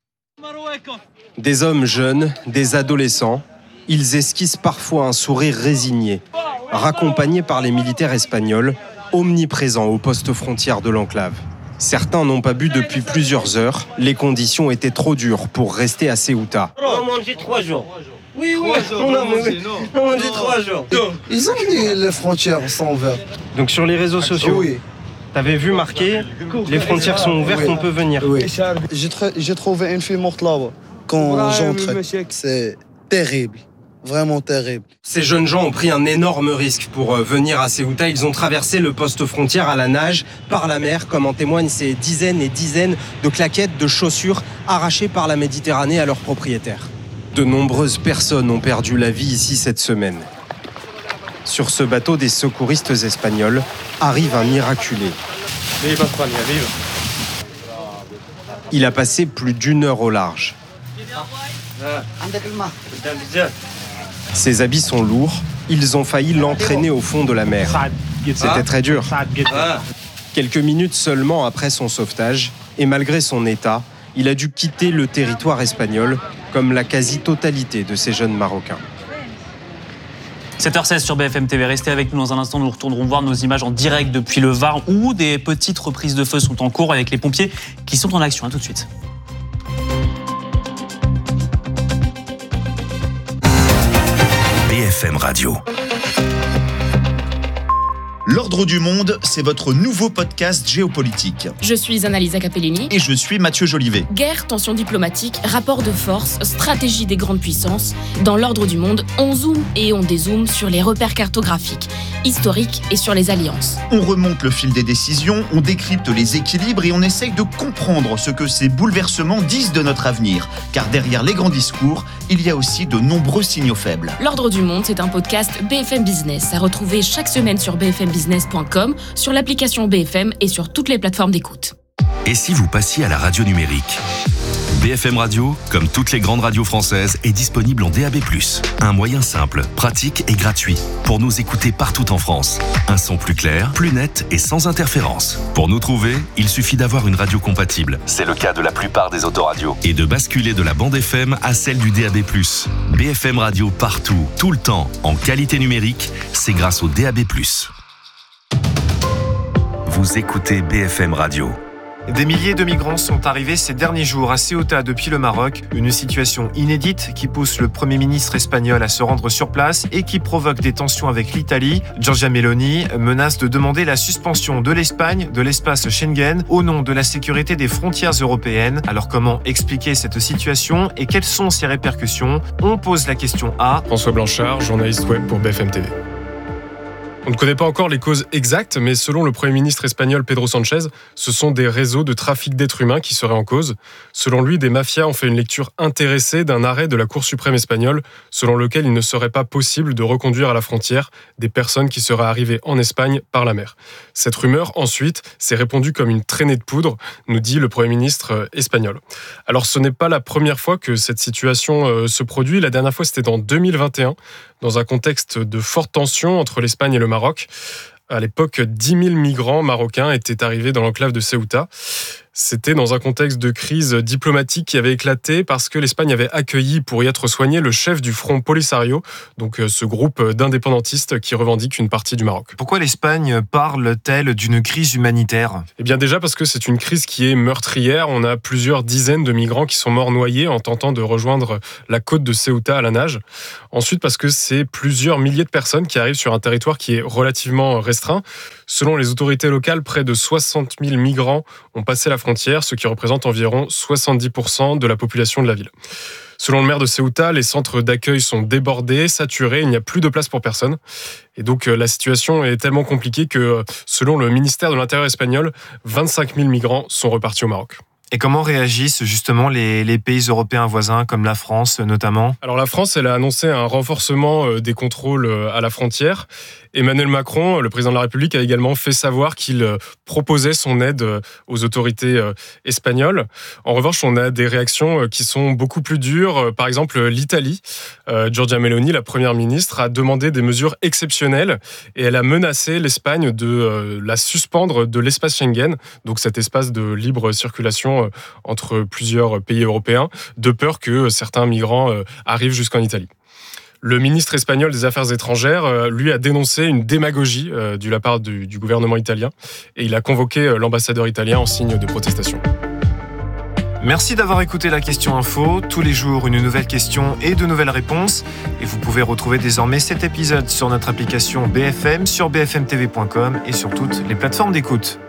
Speaker 17: Des hommes jeunes, des adolescents, ils esquissent parfois un sourire résigné, raccompagnés par les militaires espagnols, omniprésents au poste frontière de l'enclave. Certains n'ont pas bu depuis plusieurs heures. Les conditions étaient trop dures pour rester à Ceuta.
Speaker 18: On a mangé trois jours. Oui, oui, on a mangé, on a mangé trois jours. Ils ont dit les frontières sont ouvertes.
Speaker 17: Donc sur les réseaux sociaux,
Speaker 18: oui.
Speaker 17: T'avais vu marqué les frontières sont ouvertes, oui. On peut venir.
Speaker 18: Oui. J'ai, tr- j'ai trouvé une fille morte là-bas quand j'entrais. C'est terrible. Vraiment terrible.
Speaker 17: Ces jeunes gens ont pris un énorme risque pour venir à Ceuta. Ils ont traversé le poste frontière à la nage, par la mer, comme en témoignent ces dizaines et dizaines de claquettes, de chaussures arrachées par la Méditerranée à leurs propriétaires. De nombreuses personnes ont perdu la vie ici cette semaine. Sur ce bateau des secouristes espagnols arrive un miraculé. Il a passé plus d'une heure au large. Ses habits sont lourds, ils ont failli l'entraîner au fond de la mer. C'était très dur. Quelques minutes seulement après son sauvetage, et malgré son état, il a dû quitter le territoire espagnol, comme la quasi-totalité de ces jeunes Marocains.
Speaker 4: sept heures seize sur B F M T V. Restez avec nous dans un instant. Nous retournerons voir nos images en direct depuis le Var, où des petites reprises de feu sont en cours avec les pompiers qui sont en action. À tout de suite.
Speaker 10: B F M Radio.
Speaker 19: L'Ordre du Monde, c'est votre nouveau podcast géopolitique.
Speaker 20: Je suis Annalisa Capellini.
Speaker 19: Et je suis Mathieu Jolivet.
Speaker 20: Guerre, tensions diplomatiques, rapports de force, stratégie des grandes puissances. Dans l'Ordre du Monde, on zoome et on dézoome sur les repères cartographiques, historiques et sur les alliances.
Speaker 19: On remonte le fil des décisions, on décrypte les équilibres et on essaye de comprendre ce que ces bouleversements disent de notre avenir. Car derrière les grands discours, il y a aussi de nombreux signaux faibles.
Speaker 20: L'Ordre du Monde, c'est un podcast B F M Business à retrouver chaque semaine sur b f m business point com, sur l'application B F M et sur toutes les plateformes d'écoute.
Speaker 10: Et si vous passiez à la radio numérique ? B F M Radio, comme toutes les grandes radios françaises, est disponible en D A B plus. Un moyen simple, pratique et gratuit pour nous écouter partout en France. Un son plus clair, plus net et sans interférence. Pour nous trouver, il suffit d'avoir une radio compatible. C'est le cas de la plupart des autoradios. Et de basculer de la bande F M à celle du D A B plus. B F M Radio partout, tout le temps, en qualité numérique, c'est grâce au D A B plus. Vous écoutez B F M Radio.
Speaker 21: Des milliers de migrants sont arrivés ces derniers jours à Ceuta depuis le Maroc. Une situation inédite qui pousse le Premier ministre espagnol à se rendre sur place et qui provoque des tensions avec l'Italie. Giorgia Meloni menace de demander la suspension de l'Espagne de l'espace Schengen au nom de la sécurité des frontières européennes. Alors comment expliquer cette situation et quelles sont ses répercussions ? On pose la question à
Speaker 22: François Blanchard, journaliste web pour B F M T V.
Speaker 5: On ne connaît pas encore les causes exactes, mais selon le Premier ministre espagnol Pedro Sánchez, ce sont des réseaux de trafic d'êtres humains qui seraient en cause. Selon lui, des mafias ont fait une lecture intéressée d'un arrêt de la Cour suprême espagnole, selon lequel il ne serait pas possible de reconduire à la frontière des personnes qui seraient arrivées en Espagne par la mer. Cette rumeur, ensuite, s'est répandue comme une traînée de poudre, nous dit le Premier ministre espagnol. Alors, ce n'est pas la première fois que cette situation euh, se produit. La dernière fois, c'était en deux mille vingt et un, dans un contexte de forte tension entre l'Espagne et le Maroc. À l'époque, dix mille migrants marocains étaient arrivés dans l'enclave de Ceuta. C'était dans un contexte de crise diplomatique qui avait éclaté parce que l'Espagne avait accueilli, pour y être soigné, le chef du Front Polisario, donc ce groupe d'indépendantistes qui revendique une partie du Maroc.
Speaker 21: Pourquoi l'Espagne parle-t-elle d'une crise humanitaire ?
Speaker 5: Eh bien déjà parce que c'est une crise qui est meurtrière. On a plusieurs dizaines de migrants qui sont morts noyés en tentant de rejoindre la côte de Ceuta à la nage. Ensuite parce que c'est plusieurs milliers de personnes qui arrivent sur un territoire qui est relativement restreint. Selon les autorités locales, près de soixante mille migrants ont passé la frontière, ce qui représente environ soixante-dix pour cent de la population de la ville. Selon le maire de Ceuta, les centres d'accueil sont débordés, saturés, il n'y a plus de place pour personne. Et donc la situation est tellement compliquée que, selon le ministère de l'Intérieur espagnol, vingt-cinq mille migrants sont repartis au Maroc.
Speaker 21: Et comment réagissent justement les, les pays européens voisins, comme la France notamment ?
Speaker 5: Alors la France, elle a annoncé un renforcement des contrôles à la frontière. Emmanuel Macron, le président de la République, a également fait savoir qu'il proposait son aide aux autorités espagnoles. En revanche, on a des réactions qui sont beaucoup plus dures. Par exemple, l'Italie, Giorgia Meloni, la première ministre, a demandé des mesures exceptionnelles et elle a menacé l'Espagne de la suspendre de l'espace Schengen, donc cet espace de libre circulation entre plusieurs pays européens, de peur que certains migrants arrivent jusqu'en Italie. Le ministre espagnol des Affaires étrangères, lui, a dénoncé une démagogie euh, de la part du, du gouvernement italien et il a convoqué l'ambassadeur italien en signe de protestation.
Speaker 21: Merci d'avoir écouté la Question Info. Tous les jours, une nouvelle question et de nouvelles réponses. Et vous pouvez retrouver désormais cet épisode sur notre application B F M, sur b f m t v point com et sur toutes les plateformes d'écoute.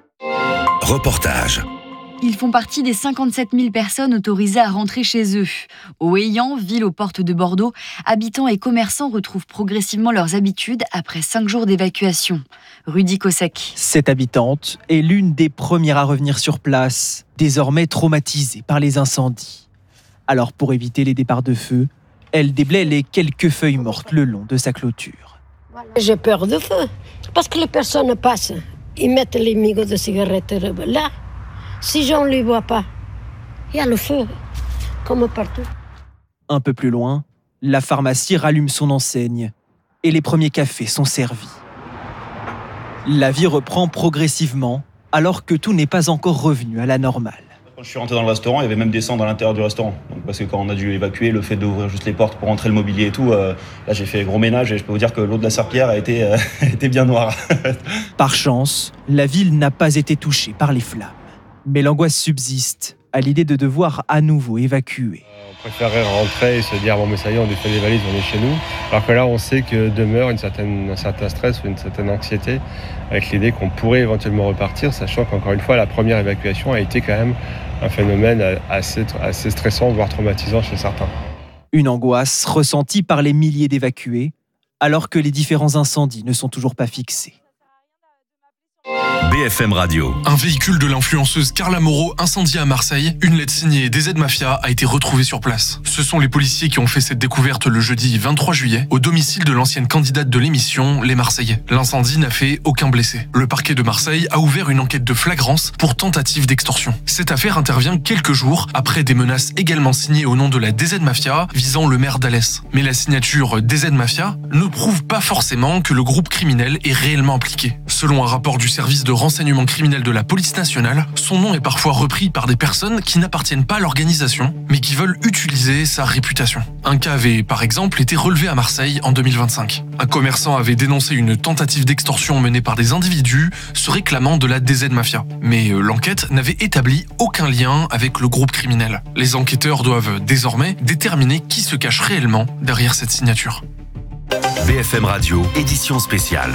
Speaker 10: Reportage.
Speaker 22: Ils font partie des cinquante-sept mille personnes autorisées à rentrer chez eux. Au Eyant, ville aux portes de Bordeaux, habitants et commerçants retrouvent progressivement leurs habitudes après cinq jours d'évacuation. Rudy Kossek.
Speaker 23: Cette habitante est l'une des premières à revenir sur place, désormais traumatisée par les incendies. Alors pour éviter les départs de feu, elle déblaye les quelques feuilles mortes le long de sa clôture.
Speaker 24: J'ai peur de feu, parce que les personnes passent, ils mettent les mégots de cigarettes là. Si on ne les voit pas, il y a le feu, comme partout.
Speaker 23: Un peu plus loin, la pharmacie rallume son enseigne et les premiers cafés sont servis. La vie reprend progressivement alors que tout n'est pas encore revenu à la normale.
Speaker 25: Quand je suis rentré dans le restaurant, il y avait même des cendres à l'intérieur du restaurant. Donc, parce que quand on a dû évacuer, le fait d'ouvrir juste les portes pour rentrer le mobilier et tout, euh, là j'ai fait gros ménage et je peux vous dire que l'eau de la Serpillière a été, euh, a été bien noire.
Speaker 23: Par chance, la ville n'a pas été touchée par les flammes. Mais l'angoisse subsiste à l'idée de devoir à nouveau évacuer.
Speaker 26: On préférerait rentrer et se dire bon mais ça y est, on défait les valises, on est chez nous. Alors que là on sait que demeure une certaine, un certain stress ou une certaine anxiété avec l'idée qu'on pourrait éventuellement repartir, sachant qu'encore une fois la première évacuation a été quand même un phénomène assez, assez stressant, voire traumatisant chez certains.
Speaker 23: Une angoisse ressentie par les milliers d'évacués alors que les différents incendies ne sont toujours pas fixés.
Speaker 10: B F M Radio.
Speaker 27: Un véhicule de l'influenceuse Carla Moreau incendié à Marseille. Une lettre signée D Z Mafia a été retrouvée sur place. Ce sont les policiers qui ont fait cette découverte le jeudi vingt-trois juillet au domicile de l'ancienne candidate de l'émission, Les Marseillais. L'incendie n'a fait aucun blessé. Le parquet de Marseille a ouvert une enquête de flagrance pour tentative d'extorsion. Cette affaire intervient quelques jours après des menaces également signées au nom de la D Z Mafia visant le maire d'Alès. Mais la signature D Z Mafia ne prouve pas forcément que le groupe criminel est réellement impliqué. Selon un rapport du service de renseignement criminel de la police nationale, son nom est parfois repris par des personnes qui n'appartiennent pas à l'organisation, mais qui veulent utiliser sa réputation. Un cas avait, par exemple, été relevé à Marseille en deux mille vingt-cinq. Un commerçant avait dénoncé une tentative d'extorsion menée par des individus se réclamant de la D Z Mafia. Mais l'enquête n'avait établi aucun lien avec le groupe criminel. Les enquêteurs doivent désormais déterminer qui se cache réellement derrière cette signature.
Speaker 10: B F M Radio, édition spéciale.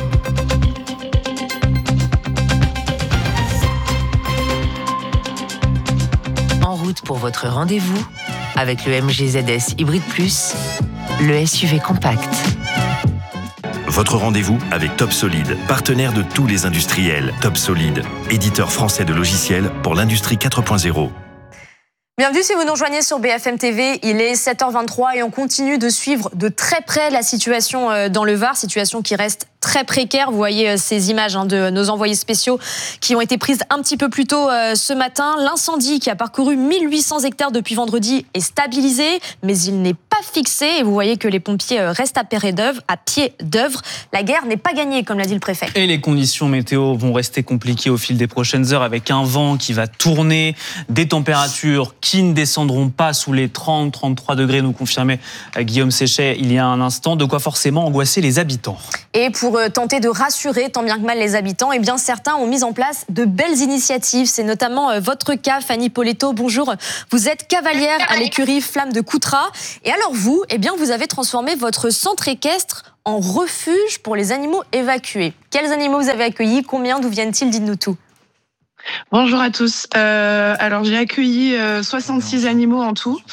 Speaker 28: En route pour votre rendez-vous avec le M G Z S Hybrid Plus, le S U V compact.
Speaker 10: Votre rendez-vous avec Top Solid, partenaire de tous les industriels. Top Solid, éditeur français de logiciels pour l'industrie quatre point zéro.
Speaker 1: Bienvenue si vous nous rejoignez sur B F M T V, il est sept heures vingt-trois et on continue de suivre de très près la situation dans le Var, situation qui reste très précaire. Vous voyez ces images de nos envoyés spéciaux qui ont été prises un petit peu plus tôt ce matin. L'incendie qui a parcouru mille huit cents hectares depuis vendredi est stabilisé, mais il n'est pas fixé. Et vous voyez que les pompiers restent à pied d'œuvre. À pied d'œuvre. La guerre n'est pas gagnée, comme l'a dit le préfet.
Speaker 4: Et les conditions météo vont rester compliquées au fil des prochaines heures avec un vent qui va tourner, des températures qui ne descendront pas sous les trente à trente-trois degrés, nous confirmait Guillaume Séchet il y a un instant. De quoi forcément angoisser les habitants.
Speaker 1: Et pour tenter de rassurer tant bien que mal les habitants, eh bien certains ont mis en place de belles initiatives. C'est notamment votre cas, Fanny Poletto. Bonjour, vous êtes cavalière à l'écurie Flamme de Coutras. Et alors vous, eh bien vous avez transformé votre centre équestre en refuge pour les animaux évacués. Quels animaux vous avez accueillis? Combien? D'où viennent-ils? Dites-nous tout.
Speaker 3: Bonjour à tous. Euh, alors j'ai accueilli euh, soixante-six animaux en tout.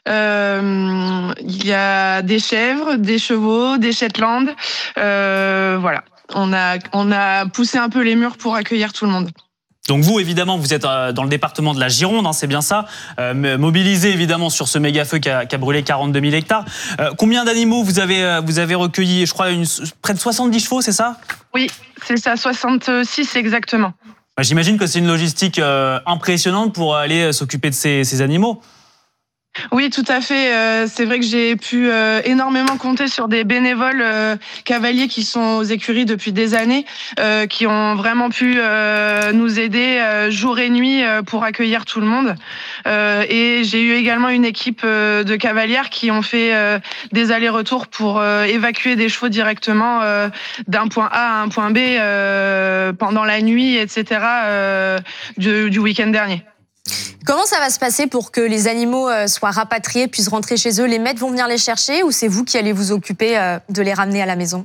Speaker 3: Euh, il y a des chèvres, des chevaux, des Shetland. Euh, voilà, on a on a poussé un peu les murs pour accueillir tout le monde.
Speaker 4: Donc vous, évidemment, vous êtes dans le département de la Gironde, hein, c'est bien ça, euh, mobilisé évidemment sur ce méga feu qui a, qui a brûlé quarante-deux mille hectares. Euh, combien d'animaux vous avez vous avez recueilli? Je crois une, près de soixante-dix chevaux, c'est ça?
Speaker 3: Oui, c'est ça, soixante-six exactement.
Speaker 4: J'imagine que c'est une logistique euh, impressionnante pour aller s'occuper de ces, ces animaux.
Speaker 3: Oui, tout à fait. Euh, c'est vrai que j'ai pu euh, énormément compter sur des bénévoles euh, cavaliers qui sont aux écuries depuis des années, euh, qui ont vraiment pu euh, nous aider euh, jour et nuit euh, pour accueillir tout le monde. Euh, et j'ai eu également une équipe euh, de cavalières qui ont fait euh, des allers-retours pour euh, évacuer des chevaux directement euh, d'un point A à un point B euh, pendant la nuit, et cetera euh, du, du week-end dernier.
Speaker 1: Comment ça va se passer pour que les animaux soient rapatriés, puissent rentrer chez eux? Les maîtres vont venir les chercher ou c'est vous qui allez vous occuper de les ramener à la maison?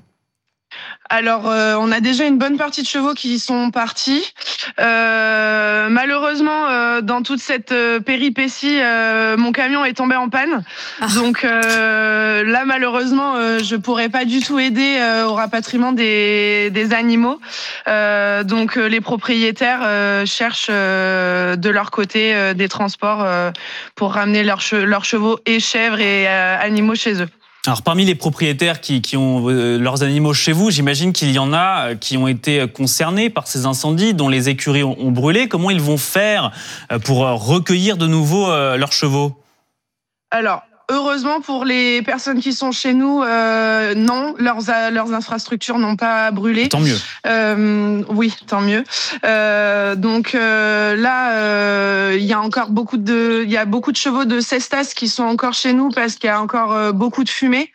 Speaker 3: Alors, euh, on a déjà une bonne partie de chevaux qui sont partis. Euh, malheureusement, euh, dans toute cette euh, péripétie, euh, mon camion est tombé en panne. Ah. Donc euh, là, malheureusement, euh, je pourrais pas du tout aider euh, au rapatriement des, des animaux. Euh, donc euh, les propriétaires euh, cherchent euh, de leur côté euh, des transports euh, pour ramener leurs, che- leurs chevaux et chèvres et euh, animaux chez eux.
Speaker 4: Alors parmi les propriétaires qui, qui ont euh, leurs animaux chez vous, j'imagine qu'il y en a qui ont été concernés par ces incendies, dont les écuries ont, ont brûlé. Comment ils vont faire pour recueillir de nouveau euh, leurs chevaux?
Speaker 3: Alors, heureusement pour les personnes qui sont chez nous, euh, non, leurs, leurs infrastructures n'ont pas brûlé.
Speaker 4: Tant mieux.
Speaker 3: Euh, oui, tant mieux. Euh, donc euh, là, euh, il y a encore beaucoup de, il y a beaucoup de chevaux de Cestas qui sont encore chez nous parce qu'il y a encore euh, beaucoup de fumée.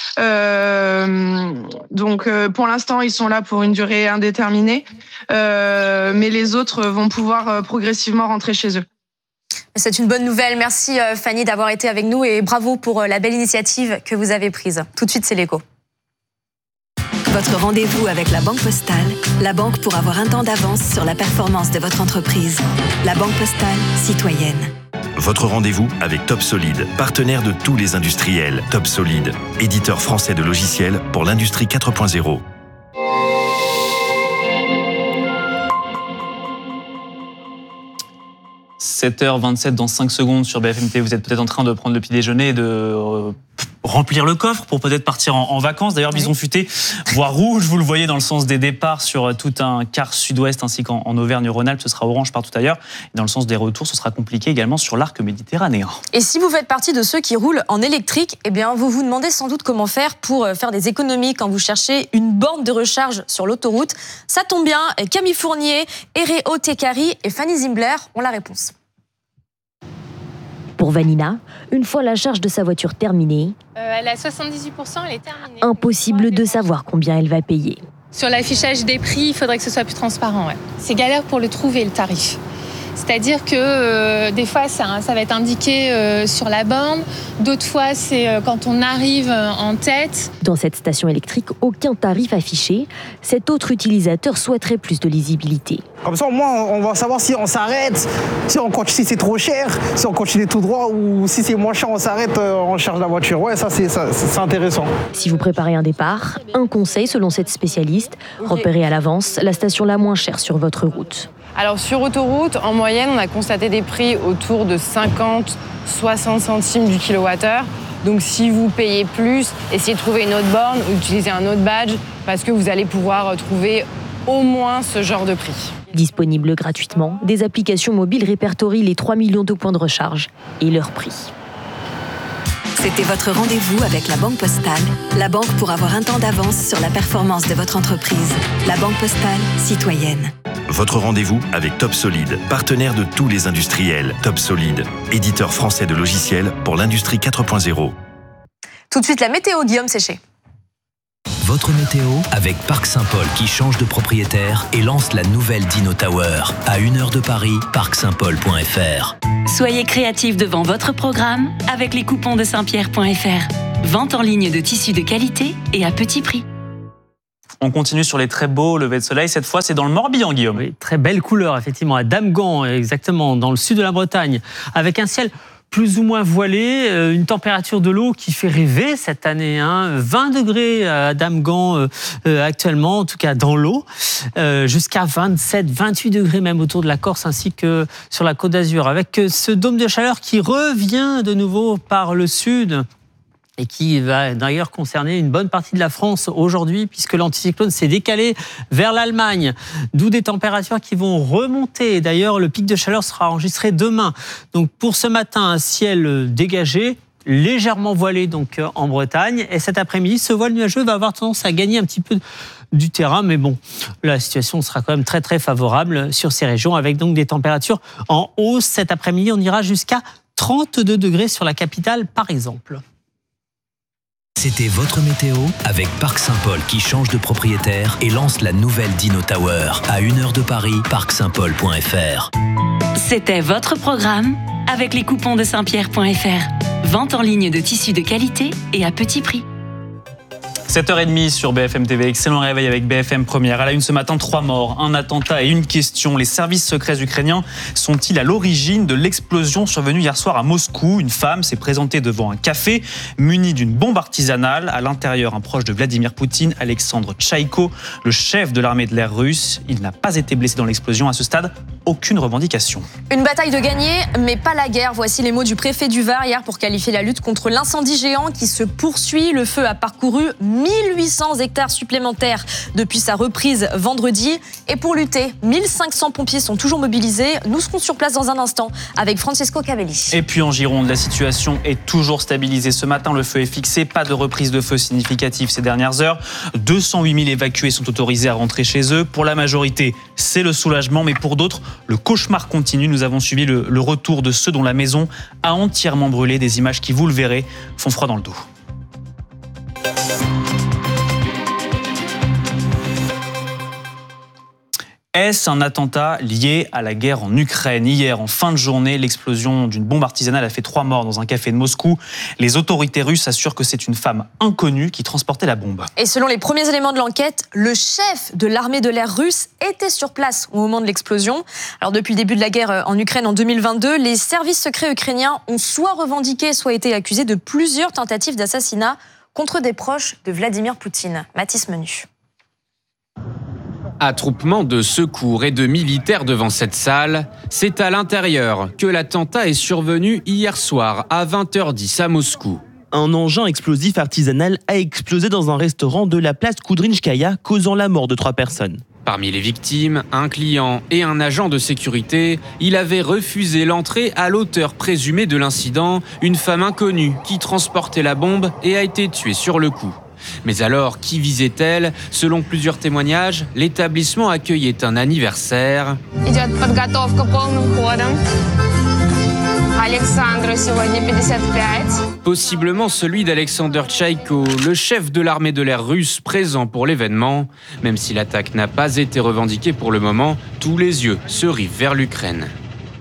Speaker 3: Euh, donc euh, pour l'instant, ils sont là pour une durée indéterminée, euh, mais les autres vont pouvoir euh, progressivement rentrer chez eux.
Speaker 1: C'est une bonne nouvelle. Merci Fanny d'avoir été avec nous et bravo pour la belle initiative que vous avez prise. Tout de suite, c'est l'écho.
Speaker 28: Votre rendez-vous avec la Banque Postale, la banque pour avoir un temps d'avance sur la performance de votre entreprise. La Banque Postale, citoyenne.
Speaker 10: Votre rendez-vous avec Top Solid, partenaire de tous les industriels. Top Solid, éditeur français de logiciels pour l'industrie quatre point zéro.
Speaker 4: sept heures vingt-sept dans cinq secondes sur B F M T. Vous êtes peut-être en train de prendre le petit déjeuner et de euh, remplir le coffre pour peut-être partir en, en vacances. D'ailleurs, Bison Futé voit rouge, vous le voyez dans le sens des départs sur tout un quart sud-ouest ainsi qu'en en Auvergne-Rhône-Alpes. Ce sera orange partout ailleurs. Et dans le sens des retours, ce sera compliqué également sur l'arc méditerranéen.
Speaker 1: Et si vous faites partie de ceux qui roulent en électrique, eh bien, vous vous demandez sans doute comment faire pour faire des économies quand vous cherchez une borne de recharge sur l'autoroute. Ça tombe bien, Camille Fournier, Ereo Tekari et Fanny Zimbler ont la réponse.
Speaker 6: Pour Vanina, une fois la charge de sa voiture terminée,
Speaker 7: euh, elle a soixante-dix-huit pour cent, elle est terminée.
Speaker 6: Impossible de savoir combien elle va payer.
Speaker 7: Sur l'affichage des prix, il faudrait que ce soit plus transparent. Ouais. C'est galère pour le trouver, le tarif. C'est-à-dire que euh, des fois, ça, ça va être indiqué euh, sur la borne. D'autres fois, c'est euh, quand on arrive en tête.
Speaker 6: Dans cette station électrique, aucun tarif affiché. Cet autre utilisateur souhaiterait plus de lisibilité.
Speaker 2: Comme ça, au moins, on va savoir si on s'arrête, si on continue, si c'est trop cher, si on continue tout droit ou si c'est moins cher, on s'arrête, on charge la voiture. Ouais, ça, c'est, ça, c'est intéressant.
Speaker 6: Si vous préparez un départ, un conseil selon cette spécialiste, repérez à l'avance la station la moins chère sur votre route.
Speaker 8: Alors sur autoroute, en moyenne, on a constaté des prix autour de cinquante à soixante centimes du kilowattheure. Donc si vous payez plus, essayez de trouver une autre borne ou utiliser un autre badge parce que vous allez pouvoir trouver au moins ce genre de prix.
Speaker 6: Disponible gratuitement, des applications mobiles répertorient les trois millions de points de recharge et leur prix.
Speaker 28: C'était votre rendez-vous avec la Banque Postale, la banque pour avoir un temps d'avance sur la performance de votre entreprise. La Banque Postale, citoyenne.
Speaker 10: Votre rendez-vous avec Top Solid, partenaire de tous les industriels. Top Solid, éditeur français de logiciels pour l'industrie quatre point zéro.
Speaker 1: Tout de suite, la météo, Guillaume Séché.
Speaker 9: Votre météo avec Parc Saint-Paul qui change de propriétaire et lance la nouvelle Dino Tower. À une heure de Paris, parc saint paul point f r.
Speaker 11: Soyez créatifs devant votre programme avec les coupons de saint pierre point f r. Vente en ligne de tissus de qualité et à petit prix.
Speaker 4: On continue sur les très beaux levées de soleil. Cette fois, c'est dans le Morbihan, Guillaume.
Speaker 12: Oui, très belle couleur, effectivement, à Damgand, exactement, dans le sud de la Bretagne, avec un ciel plus ou moins voilé, une température de l'eau qui fait rêver cette année. Hein. vingt degrés à Damgand euh, actuellement, en tout cas dans l'eau, euh, jusqu'à vingt-sept, vingt-huit degrés même autour de la Corse ainsi que sur la Côte d'Azur. Avec ce dôme de chaleur qui revient de nouveau par le sud et qui va d'ailleurs concerner une bonne partie de la France aujourd'hui, puisque l'anticyclone s'est décalé vers l'Allemagne, d'où des températures qui vont remonter. D'ailleurs, le pic de chaleur sera enregistré demain. Donc pour ce matin, un ciel dégagé, légèrement voilé donc en Bretagne. Et cet après-midi, ce voile nuageux va avoir tendance à gagner un petit peu du terrain, mais bon, la situation sera quand même très très favorable sur ces régions, avec donc des températures en hausse. Cet après-midi, on ira jusqu'à trente-deux degrés sur la capitale, par exemple.
Speaker 9: C'était votre météo avec Parc Saint-Paul qui change de propriétaire et lance la nouvelle Dino Tower. À une heure de Paris, parc saint paul point f r.
Speaker 11: C'était votre programme avec les coupons de saint pierre point f r. Vente en ligne de tissus de qualité et à petit prix.
Speaker 4: sept heures trente sur B F M T V. Excellent réveil avec B F M Première. À la une ce matin, trois morts, un attentat et une question. Les services secrets ukrainiens sont-ils à l'origine de l'explosion survenue hier soir à Moscou? Une femme s'est présentée devant un café munie d'une bombe artisanale. À l'intérieur, un proche de Vladimir Poutine, Alexandre Tchaïko, le chef de l'armée de l'air russe. Il n'a pas été blessé dans l'explosion. À ce stade, aucune revendication.
Speaker 1: Une bataille de gagner, mais pas la guerre. Voici les mots du préfet du Var hier pour qualifier la lutte contre l'incendie géant qui se poursuit. Le feu a parcouru mille huit cents hectares supplémentaires depuis sa reprise vendredi. Et pour lutter, mille cinq cents pompiers sont toujours mobilisés. Nous serons sur place dans un instant avec Francesco Cavelli.
Speaker 4: Et puis en Gironde, la situation est toujours stabilisée. Ce matin, le feu est fixé. Pas de reprise de feu significative ces dernières heures. deux cent huit mille évacués sont autorisés à rentrer chez eux. Pour la majorité, c'est le soulagement. Mais pour d'autres, le cauchemar continue. Nous avons suivi le, le retour de ceux dont la maison a entièrement brûlé. Des images qui, vous le verrez, font froid dans le dos. Est-ce un attentat lié à la guerre en Ukraine? Hier, en fin de journée, l'explosion d'une bombe artisanale a fait trois morts dans un café de Moscou. Les autorités russes assurent que c'est une femme inconnue qui transportait la bombe.
Speaker 1: Et selon les premiers éléments de l'enquête, le chef de l'armée de l'air russe était sur place au moment de l'explosion. Alors depuis le début de la guerre en Ukraine en deux mille vingt-deux, les services secrets ukrainiens ont soit revendiqué, soit été accusés de plusieurs tentatives d'assassinat contre des proches de Vladimir Poutine. Mathis Menu.
Speaker 13: Attroupement de secours et de militaires devant cette salle, c'est à l'intérieur que l'attentat est survenu hier soir à vingt heures dix à Moscou.
Speaker 14: Un engin explosif artisanal a explosé dans un restaurant de la place Koudrinskaya, causant la mort de trois personnes.
Speaker 13: Parmi les victimes, un client et un agent de sécurité, il avait refusé l'entrée à l'auteur présumé de l'incident, une femme inconnue qui transportait la bombe et a été tuée sur le coup. Mais alors, qui visait-elle? Selon plusieurs témoignages, l'établissement accueillait un anniversaire. Possiblement celui d'Alexander Tchaïko, le chef de l'armée de l'air russe présent pour l'événement. Même si l'attaque n'a pas été revendiquée pour le moment, tous les yeux se rivent vers l'Ukraine.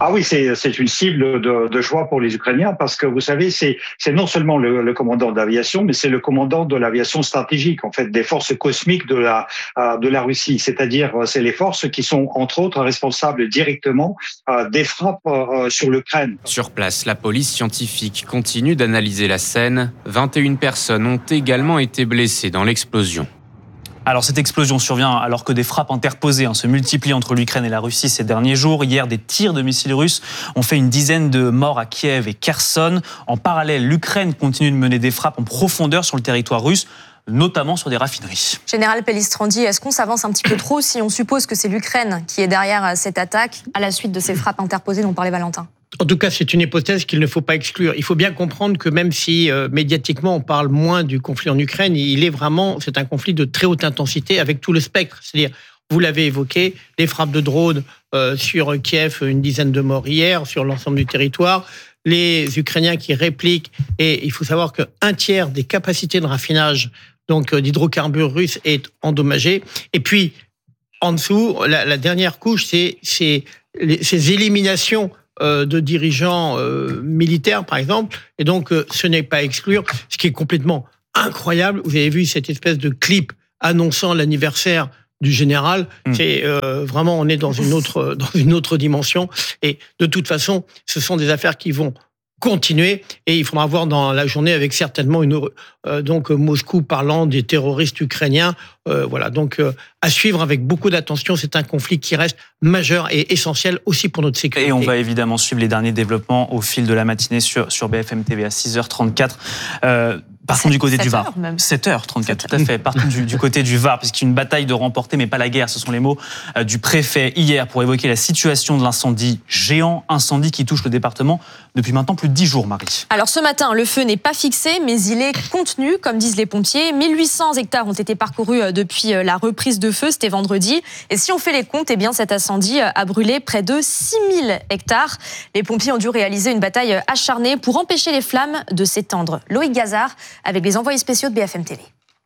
Speaker 5: Ah oui, c'est, c'est une cible de, de joie pour les Ukrainiens parce que vous savez, c'est, c'est non seulement le, le commandant d'aviation, mais c'est le commandant de l'aviation stratégique, en fait, des forces cosmiques de la, de la Russie. C'est-à-dire, c'est les forces qui sont, entre autres, responsables directement des frappes sur l'Ukraine.
Speaker 13: Sur place, la police scientifique continue d'analyser la scène. vingt et une personnes ont également été blessées dans l'explosion.
Speaker 4: Alors cette explosion survient alors que des frappes interposées hein, se multiplient entre l'Ukraine et la Russie ces derniers jours. Hier, des tirs de missiles russes ont fait une dizaine de morts à Kiev et Kherson. En parallèle, l'Ukraine continue de mener des frappes en profondeur sur le territoire russe, notamment sur des raffineries.
Speaker 1: Général Pellistrandi, est-ce qu'on s'avance un petit peu trop si on suppose que c'est l'Ukraine qui est derrière cette attaque à la suite de ces frappes interposées dont parlait Valentin ?
Speaker 15: En tout cas, c'est une hypothèse qu'il ne faut pas exclure. Il faut bien comprendre que même si euh, médiatiquement on parle moins du conflit en Ukraine, il est vraiment, c'est un conflit de très haute intensité avec tout le spectre. C'est-à-dire, vous l'avez évoqué, les frappes de drones euh, sur Kiev, une dizaine de morts hier sur l'ensemble du territoire, les Ukrainiens qui répliquent, et il faut savoir qu'un tiers des capacités de raffinage donc euh, d'hydrocarbures russes est endommagé. Et puis, en dessous, la, la dernière couche, c'est, c'est les, ces éliminations de dirigeants euh, militaires, par exemple. Et donc, euh, ce n'est pas à exclure. Ce qui est complètement incroyable, vous avez vu cette espèce de clip annonçant l'anniversaire du général. Mmh. C'est euh, vraiment, on est dans une autre dans une autre dimension. Et de toute façon, ce sont des affaires qui vont continuer et il faudra voir dans la journée avec certainement une euh, donc Moscou parlant des terroristes ukrainiens. Euh, voilà, donc euh, à suivre avec beaucoup d'attention. C'est un conflit qui reste majeur et essentiel aussi pour notre sécurité.
Speaker 4: Et on va évidemment suivre les derniers développements au fil de la matinée sur sur B F M T V à six heures trente-quatre. Euh, Partons du côté du Var. sept heures trente-quatre, tout à fait. Partons du, du côté du Var, puisqu'il y a une bataille de remporter, mais pas la guerre. Ce sont les mots euh, du préfet hier pour évoquer la situation de l'incendie géant, incendie qui touche le département depuis maintenant plus de dix jours, Marie.
Speaker 1: Alors ce matin, le feu n'est pas fixé, mais il est contenu, comme disent les pompiers. mille huit cents hectares ont été parcourus depuis la reprise de feu, c'était vendredi. Et si on fait les comptes, eh bien cet incendie a brûlé près de six mille hectares. Les pompiers ont dû réaliser une bataille acharnée pour empêcher les flammes de s'étendre. Loïc Gazard avec les envoyés spéciaux de B F M T V.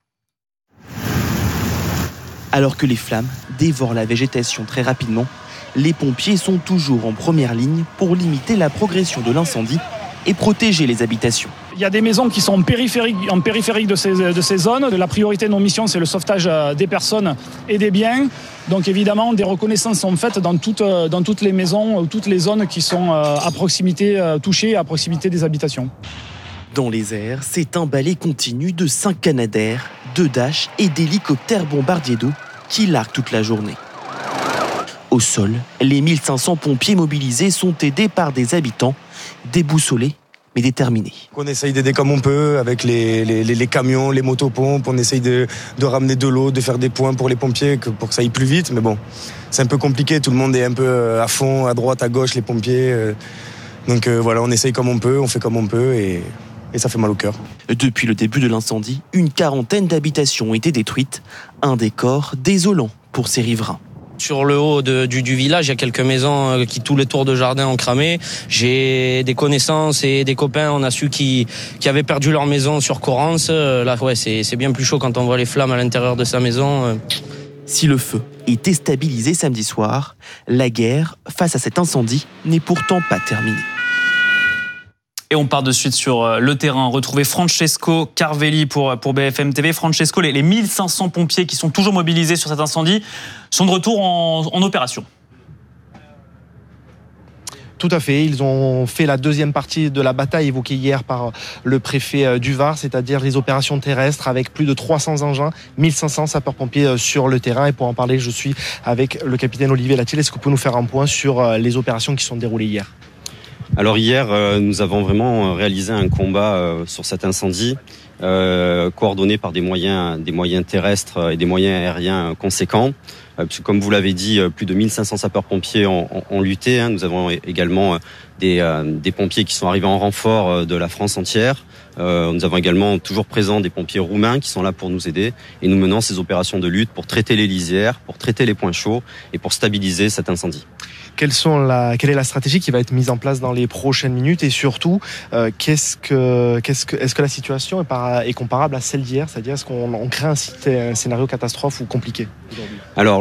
Speaker 14: Alors que les flammes dévorent la végétation très rapidement, les pompiers sont toujours en première ligne pour limiter la progression de l'incendie et protéger les habitations.
Speaker 16: Il y a des maisons qui sont en périphérique, en périphérique de, ces, de ces zones. La priorité de nos missions, c'est le sauvetage des personnes et des biens. Donc évidemment, des reconnaissances sont faites dans toutes, dans toutes les maisons ou toutes les zones qui sont à proximité, touchées, à proximité des habitations.
Speaker 14: Dans les airs, c'est un balai continu de cinq Canadair, deux Dash et d'hélicoptères bombardiers d'eau qui larguent toute la journée. Au sol, les mille cinq cents pompiers mobilisés sont aidés par des habitants, déboussolés mais déterminés.
Speaker 17: On essaye d'aider comme on peut avec les, les, les camions, les motopompes, on essaye de, de ramener de l'eau, de faire des points pour les pompiers pour que ça aille plus vite, mais bon, c'est un peu compliqué, tout le monde est un peu à fond, à droite, à gauche, les pompiers. Donc voilà, on essaye comme on peut, on fait comme on peut et... Et ça fait mal au cœur.
Speaker 14: Depuis le début de l'incendie, une quarantaine d'habitations ont été détruites. Un décor désolant pour ces riverains.
Speaker 18: Sur le haut de, du, du village, il y a quelques maisons qui, tout le tour de jardin, ont cramé. J'ai des connaissances et des copains, on a su, qui, qui avaient perdu leur maison sur Corrance. Là, ouais, c'est, c'est bien plus chaud quand on voit les flammes à l'intérieur de sa maison.
Speaker 14: Si le feu est déstabilisé samedi soir, la guerre face à cet incendie n'est pourtant pas terminée.
Speaker 4: Et on part de suite sur le terrain. Retrouver Francesco Carvelli pour, pour B F M T V. Francesco, les, les mille cinq cents pompiers qui sont toujours mobilisés sur cet incendie sont de retour en, en opération.
Speaker 2: Tout à fait, ils ont fait la deuxième partie de la bataille évoquée hier par le préfet du Var, c'est-à-dire les opérations terrestres avec plus de trois cents engins, mille cinq cents sapeurs-pompiers sur le terrain. Et pour en parler, je suis avec le capitaine Olivier Latil. Est-ce que vous pouvez nous faire un point sur les opérations qui sont déroulées hier ?
Speaker 19: Alors hier, euh, nous avons vraiment réalisé un combat euh, sur cet incendie, euh, coordonné par des moyens, des moyens terrestres et des moyens aériens conséquents. Euh, puisque, comme vous l'avez dit, plus de mille cinq cents sapeurs-pompiers ont, ont, ont lutté. Hein. Nous avons également des, euh, des pompiers qui sont arrivés en renfort de la France entière. Euh, nous avons également toujours présents des pompiers roumains qui sont là pour nous aider. Et nous menons ces opérations de lutte pour traiter les lisières, pour traiter les points chauds et pour stabiliser cet incendie.
Speaker 2: Quelles sont la, quelle est la stratégie qui va être mise en place dans les prochaines minutes et surtout, euh, qu'est-ce que, qu'est-ce que, est-ce que la situation est, par, est comparable à celle d'hier, c'est-à-dire est-ce qu'on on crée un, un scénario catastrophe ou compliqué aujourd'hui ?
Speaker 19: Alors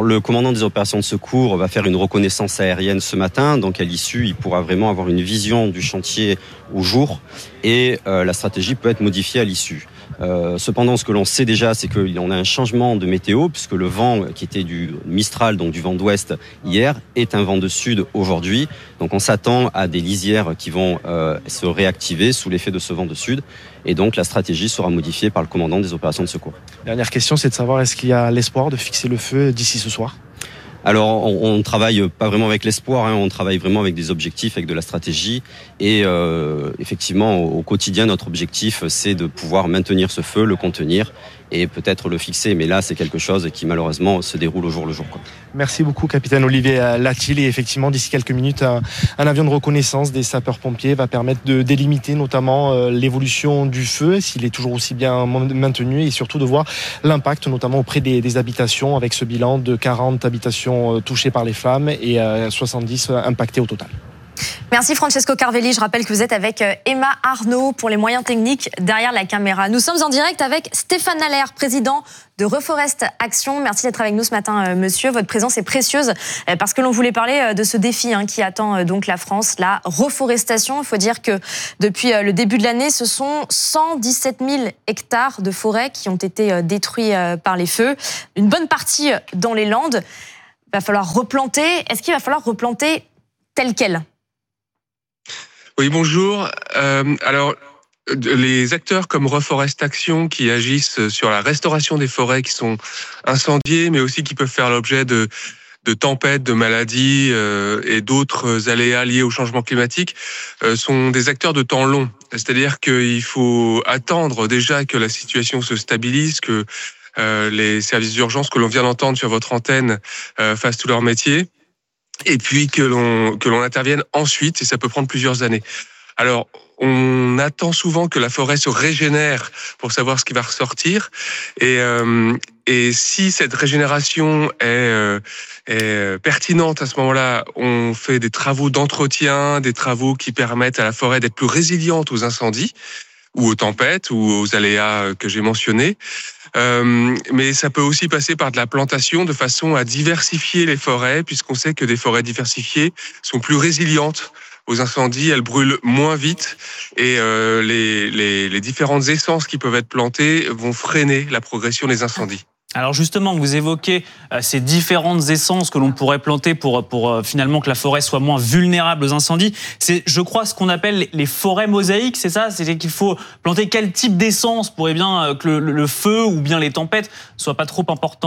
Speaker 19: le commandant des opérations de secours va faire une reconnaissance aérienne ce matin, donc à l'issue, il pourra vraiment avoir une vision du chantier au jour et euh, la stratégie peut être modifiée à l'issue. Euh, cependant, ce que l'on sait déjà, c'est qu'on a un changement de météo, puisque le vent qui était du Mistral, donc du vent d'ouest hier, est un vent de sud aujourd'hui. Donc on s'attend à des lisières qui vont euh, se réactiver sous l'effet de ce vent de sud. Et donc la stratégie sera modifiée par le commandant des opérations de secours.
Speaker 2: Dernière question, c'est de savoir est-ce qu'il y a l'espoir de fixer le feu d'ici ce soir ?
Speaker 19: Alors, on ne travaille pas vraiment avec l'espoir, hein, on travaille vraiment avec des objectifs, avec de la stratégie. Et euh, effectivement, au, au quotidien, notre objectif, c'est de pouvoir maintenir ce feu, le contenir et peut-être le fixer. Mais là, c'est quelque chose qui, malheureusement, se déroule au jour le jour, quoi.
Speaker 2: Merci beaucoup, capitaine Olivier Latil. Et effectivement, d'ici quelques minutes, un, un avion de reconnaissance des sapeurs-pompiers va permettre de délimiter notamment euh, l'évolution du feu, s'il est toujours aussi bien maintenu, et surtout de voir l'impact, notamment auprès des, des habitations, avec ce bilan de quarante habitations touchées par les flammes et euh, soixante-dix impactées au total.
Speaker 1: Merci Francesco Carvelli. Je rappelle que vous êtes avec Emma Arnaud pour les moyens techniques derrière la caméra. Nous sommes en direct avec Stéphane Allaire, président de Reforest Action. Merci d'être avec nous ce matin, monsieur. Votre présence est précieuse parce que l'on voulait parler de ce défi qui attend donc la France, la reforestation. Il faut dire que depuis le début de l'année, ce sont cent dix-sept mille hectares de forêt qui ont été détruits par les feux. Une bonne partie dans les Landes. Il va falloir replanter. Est-ce qu'il va falloir replanter tel quel ?
Speaker 20: Oui, bonjour. Euh, alors, les acteurs comme Reforest Action qui agissent sur la restauration des forêts qui sont incendiées, mais aussi qui peuvent faire l'objet de, de tempêtes, de maladies euh, et d'autres aléas liés au changement climatique, euh, sont des acteurs de temps long. C'est-à-dire qu'il faut attendre déjà que la situation se stabilise, que euh, les services d'urgence que l'on vient d'entendre sur votre antenne euh, fassent tout leur métier. Et puis que l'on que l'on intervienne ensuite, et ça peut prendre plusieurs années. Alors, on attend souvent que la forêt se régénère pour savoir ce qui va ressortir, et euh, et si cette régénération est, euh, est pertinente à ce moment-là, on fait des travaux d'entretien, des travaux qui permettent à la forêt d'être plus résiliente aux incendies ou aux tempêtes ou aux aléas que j'ai mentionnés. Euh, mais ça peut aussi passer par de la plantation de façon à diversifier les forêts, puisqu'on sait que des forêts diversifiées sont plus résilientes aux incendies, elles brûlent moins vite et euh, les, les, les différentes essences qui peuvent être plantées vont freiner la progression des incendies.
Speaker 4: Alors justement, vous évoquez euh, ces différentes essences que l'on pourrait planter pour, pour euh, finalement que la forêt soit moins vulnérable aux incendies. C'est, je crois, ce qu'on appelle les forêts mosaïques, c'est ça ? C'est qu'il faut planter quel type d'essence pour eh bien, euh, que le, le feu ou bien les tempêtes ne soient pas trop importantes ?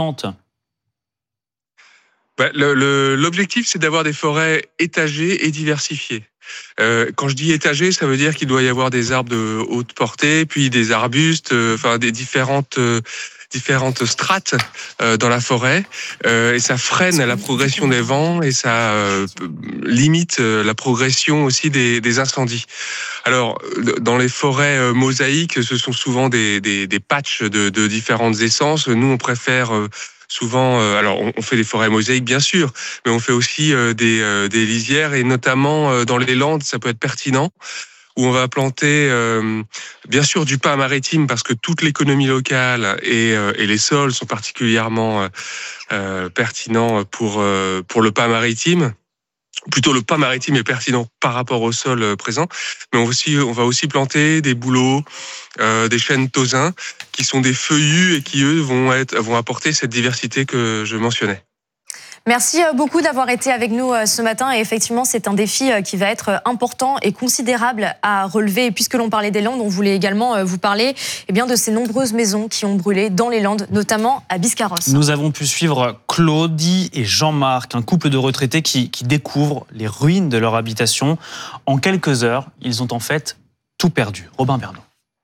Speaker 20: Bah, le, le, l'objectif, c'est d'avoir des forêts étagées et diversifiées. Euh, quand je dis étagées, ça veut dire qu'il doit y avoir des arbres de haute portée, puis des arbustes, euh, enfin des différentes... Euh, différentes strates euh, dans la forêt euh, et ça freine la progression des vents et ça euh, limite euh, la progression aussi des, des incendies. Alors dans les forêts euh, mosaïques, ce sont souvent des, des, des patchs de, de différentes essences. Nous, on préfère euh, souvent, euh, alors on, on fait des forêts mosaïques bien sûr, mais on fait aussi euh, des, euh, des lisières et notamment euh, dans les Landes, ça peut être pertinent, où on va planter euh, bien sûr du pin maritime parce que toute l'économie locale et, euh, et les sols sont particulièrement euh, pertinents pour, euh, pour le pin maritime. Plutôt le pin maritime est pertinent par rapport au sol présent, mais on va aussi, on va aussi planter des bouleaux, euh, des chênes tausins qui sont des feuillus et qui eux vont, être, vont apporter cette diversité que je mentionnais.
Speaker 1: Merci beaucoup d'avoir été avec nous ce matin. Et effectivement, c'est un défi qui va être important et considérable à relever. Et puisque l'on parlait des Landes, on voulait également vous parler eh bien, de ces nombreuses maisons qui ont brûlé dans les Landes, notamment à Biscarrosse.
Speaker 4: Nous avons pu suivre Claudie et Jean-Marc, un couple de retraités qui, qui découvrent les ruines de leur habitation. En quelques heures, ils ont en fait tout perdu. Robin Bernot.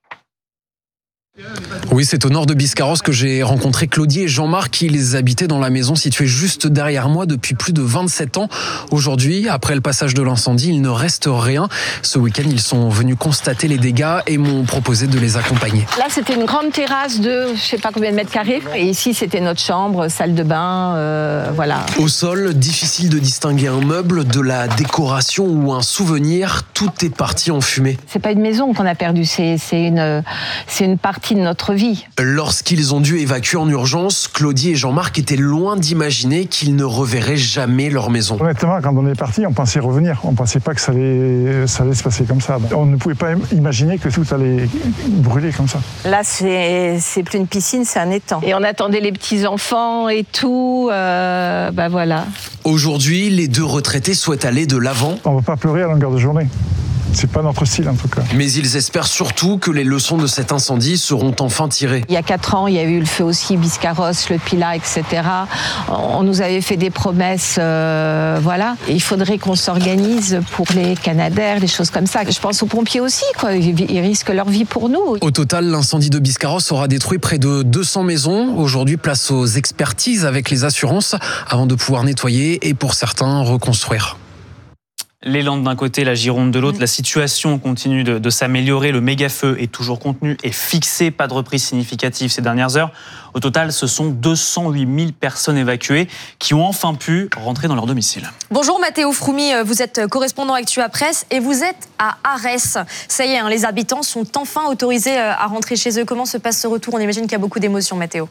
Speaker 21: Oui, c'est au nord de Biscarrosse que j'ai rencontré Claudie et Jean-Marc. Ils habitaient dans la maison située juste derrière moi depuis plus de vingt-sept ans. Aujourd'hui, après le passage de l'incendie, il ne reste rien. Ce week-end, ils sont venus constater les dégâts et m'ont proposé de les accompagner.
Speaker 22: Là, c'était une grande terrasse de je sais pas combien de mètres carrés. Et ici, c'était notre chambre, salle de bain, euh, voilà.
Speaker 21: Au sol, difficile de distinguer un meuble, de la décoration ou un souvenir. Tout est parti en fumée.
Speaker 22: C'est pas une maison qu'on a perdue, c'est, c'est une, c'est une partie de notre vie.
Speaker 21: Lorsqu'ils ont dû évacuer en urgence, Claudie et Jean-Marc étaient loin d'imaginer qu'ils ne reverraient jamais leur maison.
Speaker 3: Honnêtement, quand on est parti, on pensait revenir. On ne pensait pas que ça allait, ça allait se passer comme ça. On ne pouvait pas imaginer que tout allait brûler comme ça.
Speaker 22: Là, c'est, c'est plus une piscine, c'est un étang. Et on attendait les petits-enfants et tout. Euh, bah voilà.
Speaker 21: Aujourd'hui, les deux retraités souhaitent aller de l'avant.
Speaker 3: On ne va pas pleurer à longueur de journée. C'est pas notre style en tout cas.
Speaker 21: Mais ils espèrent surtout que les leçons de cet incendie seront enfin tirées.
Speaker 22: Il y a quatre ans, il y a eu le feu aussi, Biscarrosse, le Pilat, et cetera. On nous avait fait des promesses, euh, voilà. Et il faudrait qu'on s'organise pour les Canadaires, les choses comme ça. Je pense aux pompiers aussi, quoi. Ils risquent leur vie pour nous.
Speaker 21: Au total, l'incendie de Biscarrosse aura détruit près de deux cents maisons. Aujourd'hui, place aux expertises avec les assurances avant de pouvoir nettoyer et pour certains reconstruire.
Speaker 4: Les Landes d'un côté, la Gironde de l'autre. La situation continue de, de s'améliorer. Le méga-feu est toujours contenu et fixé. Pas de reprise significative ces dernières heures. Au total, ce sont deux cent huit mille personnes évacuées qui ont enfin pu rentrer dans leur domicile.
Speaker 1: Bonjour Mathéo Froumi, vous êtes correspondant Actua Presse et vous êtes à Arès. Ça y est, hein, les habitants sont enfin autorisés à rentrer chez eux. Comment se passe ce retour ? On imagine qu'il y a beaucoup d'émotions, Mathéo.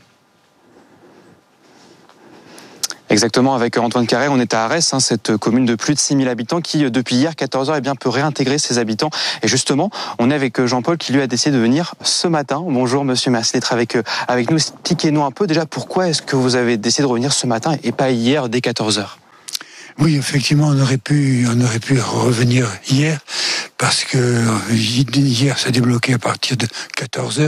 Speaker 7: Exactement, avec Antoine Carrère, on est à Arès, hein, cette commune de plus de six mille habitants qui, depuis hier, quatorze heures, eh bien, peut réintégrer ses habitants. Et justement, on est avec Jean-Paul qui, lui, a décidé de venir ce matin. Bonjour monsieur, merci d'être avec, avec nous. Expliquez-nous un peu déjà pourquoi est-ce que vous avez décidé de revenir ce matin et pas hier dès quatorze heures.
Speaker 8: Oui, effectivement, on aurait pu, on aurait pu revenir hier parce que hier, ça a débloqué à partir de quatorze heures.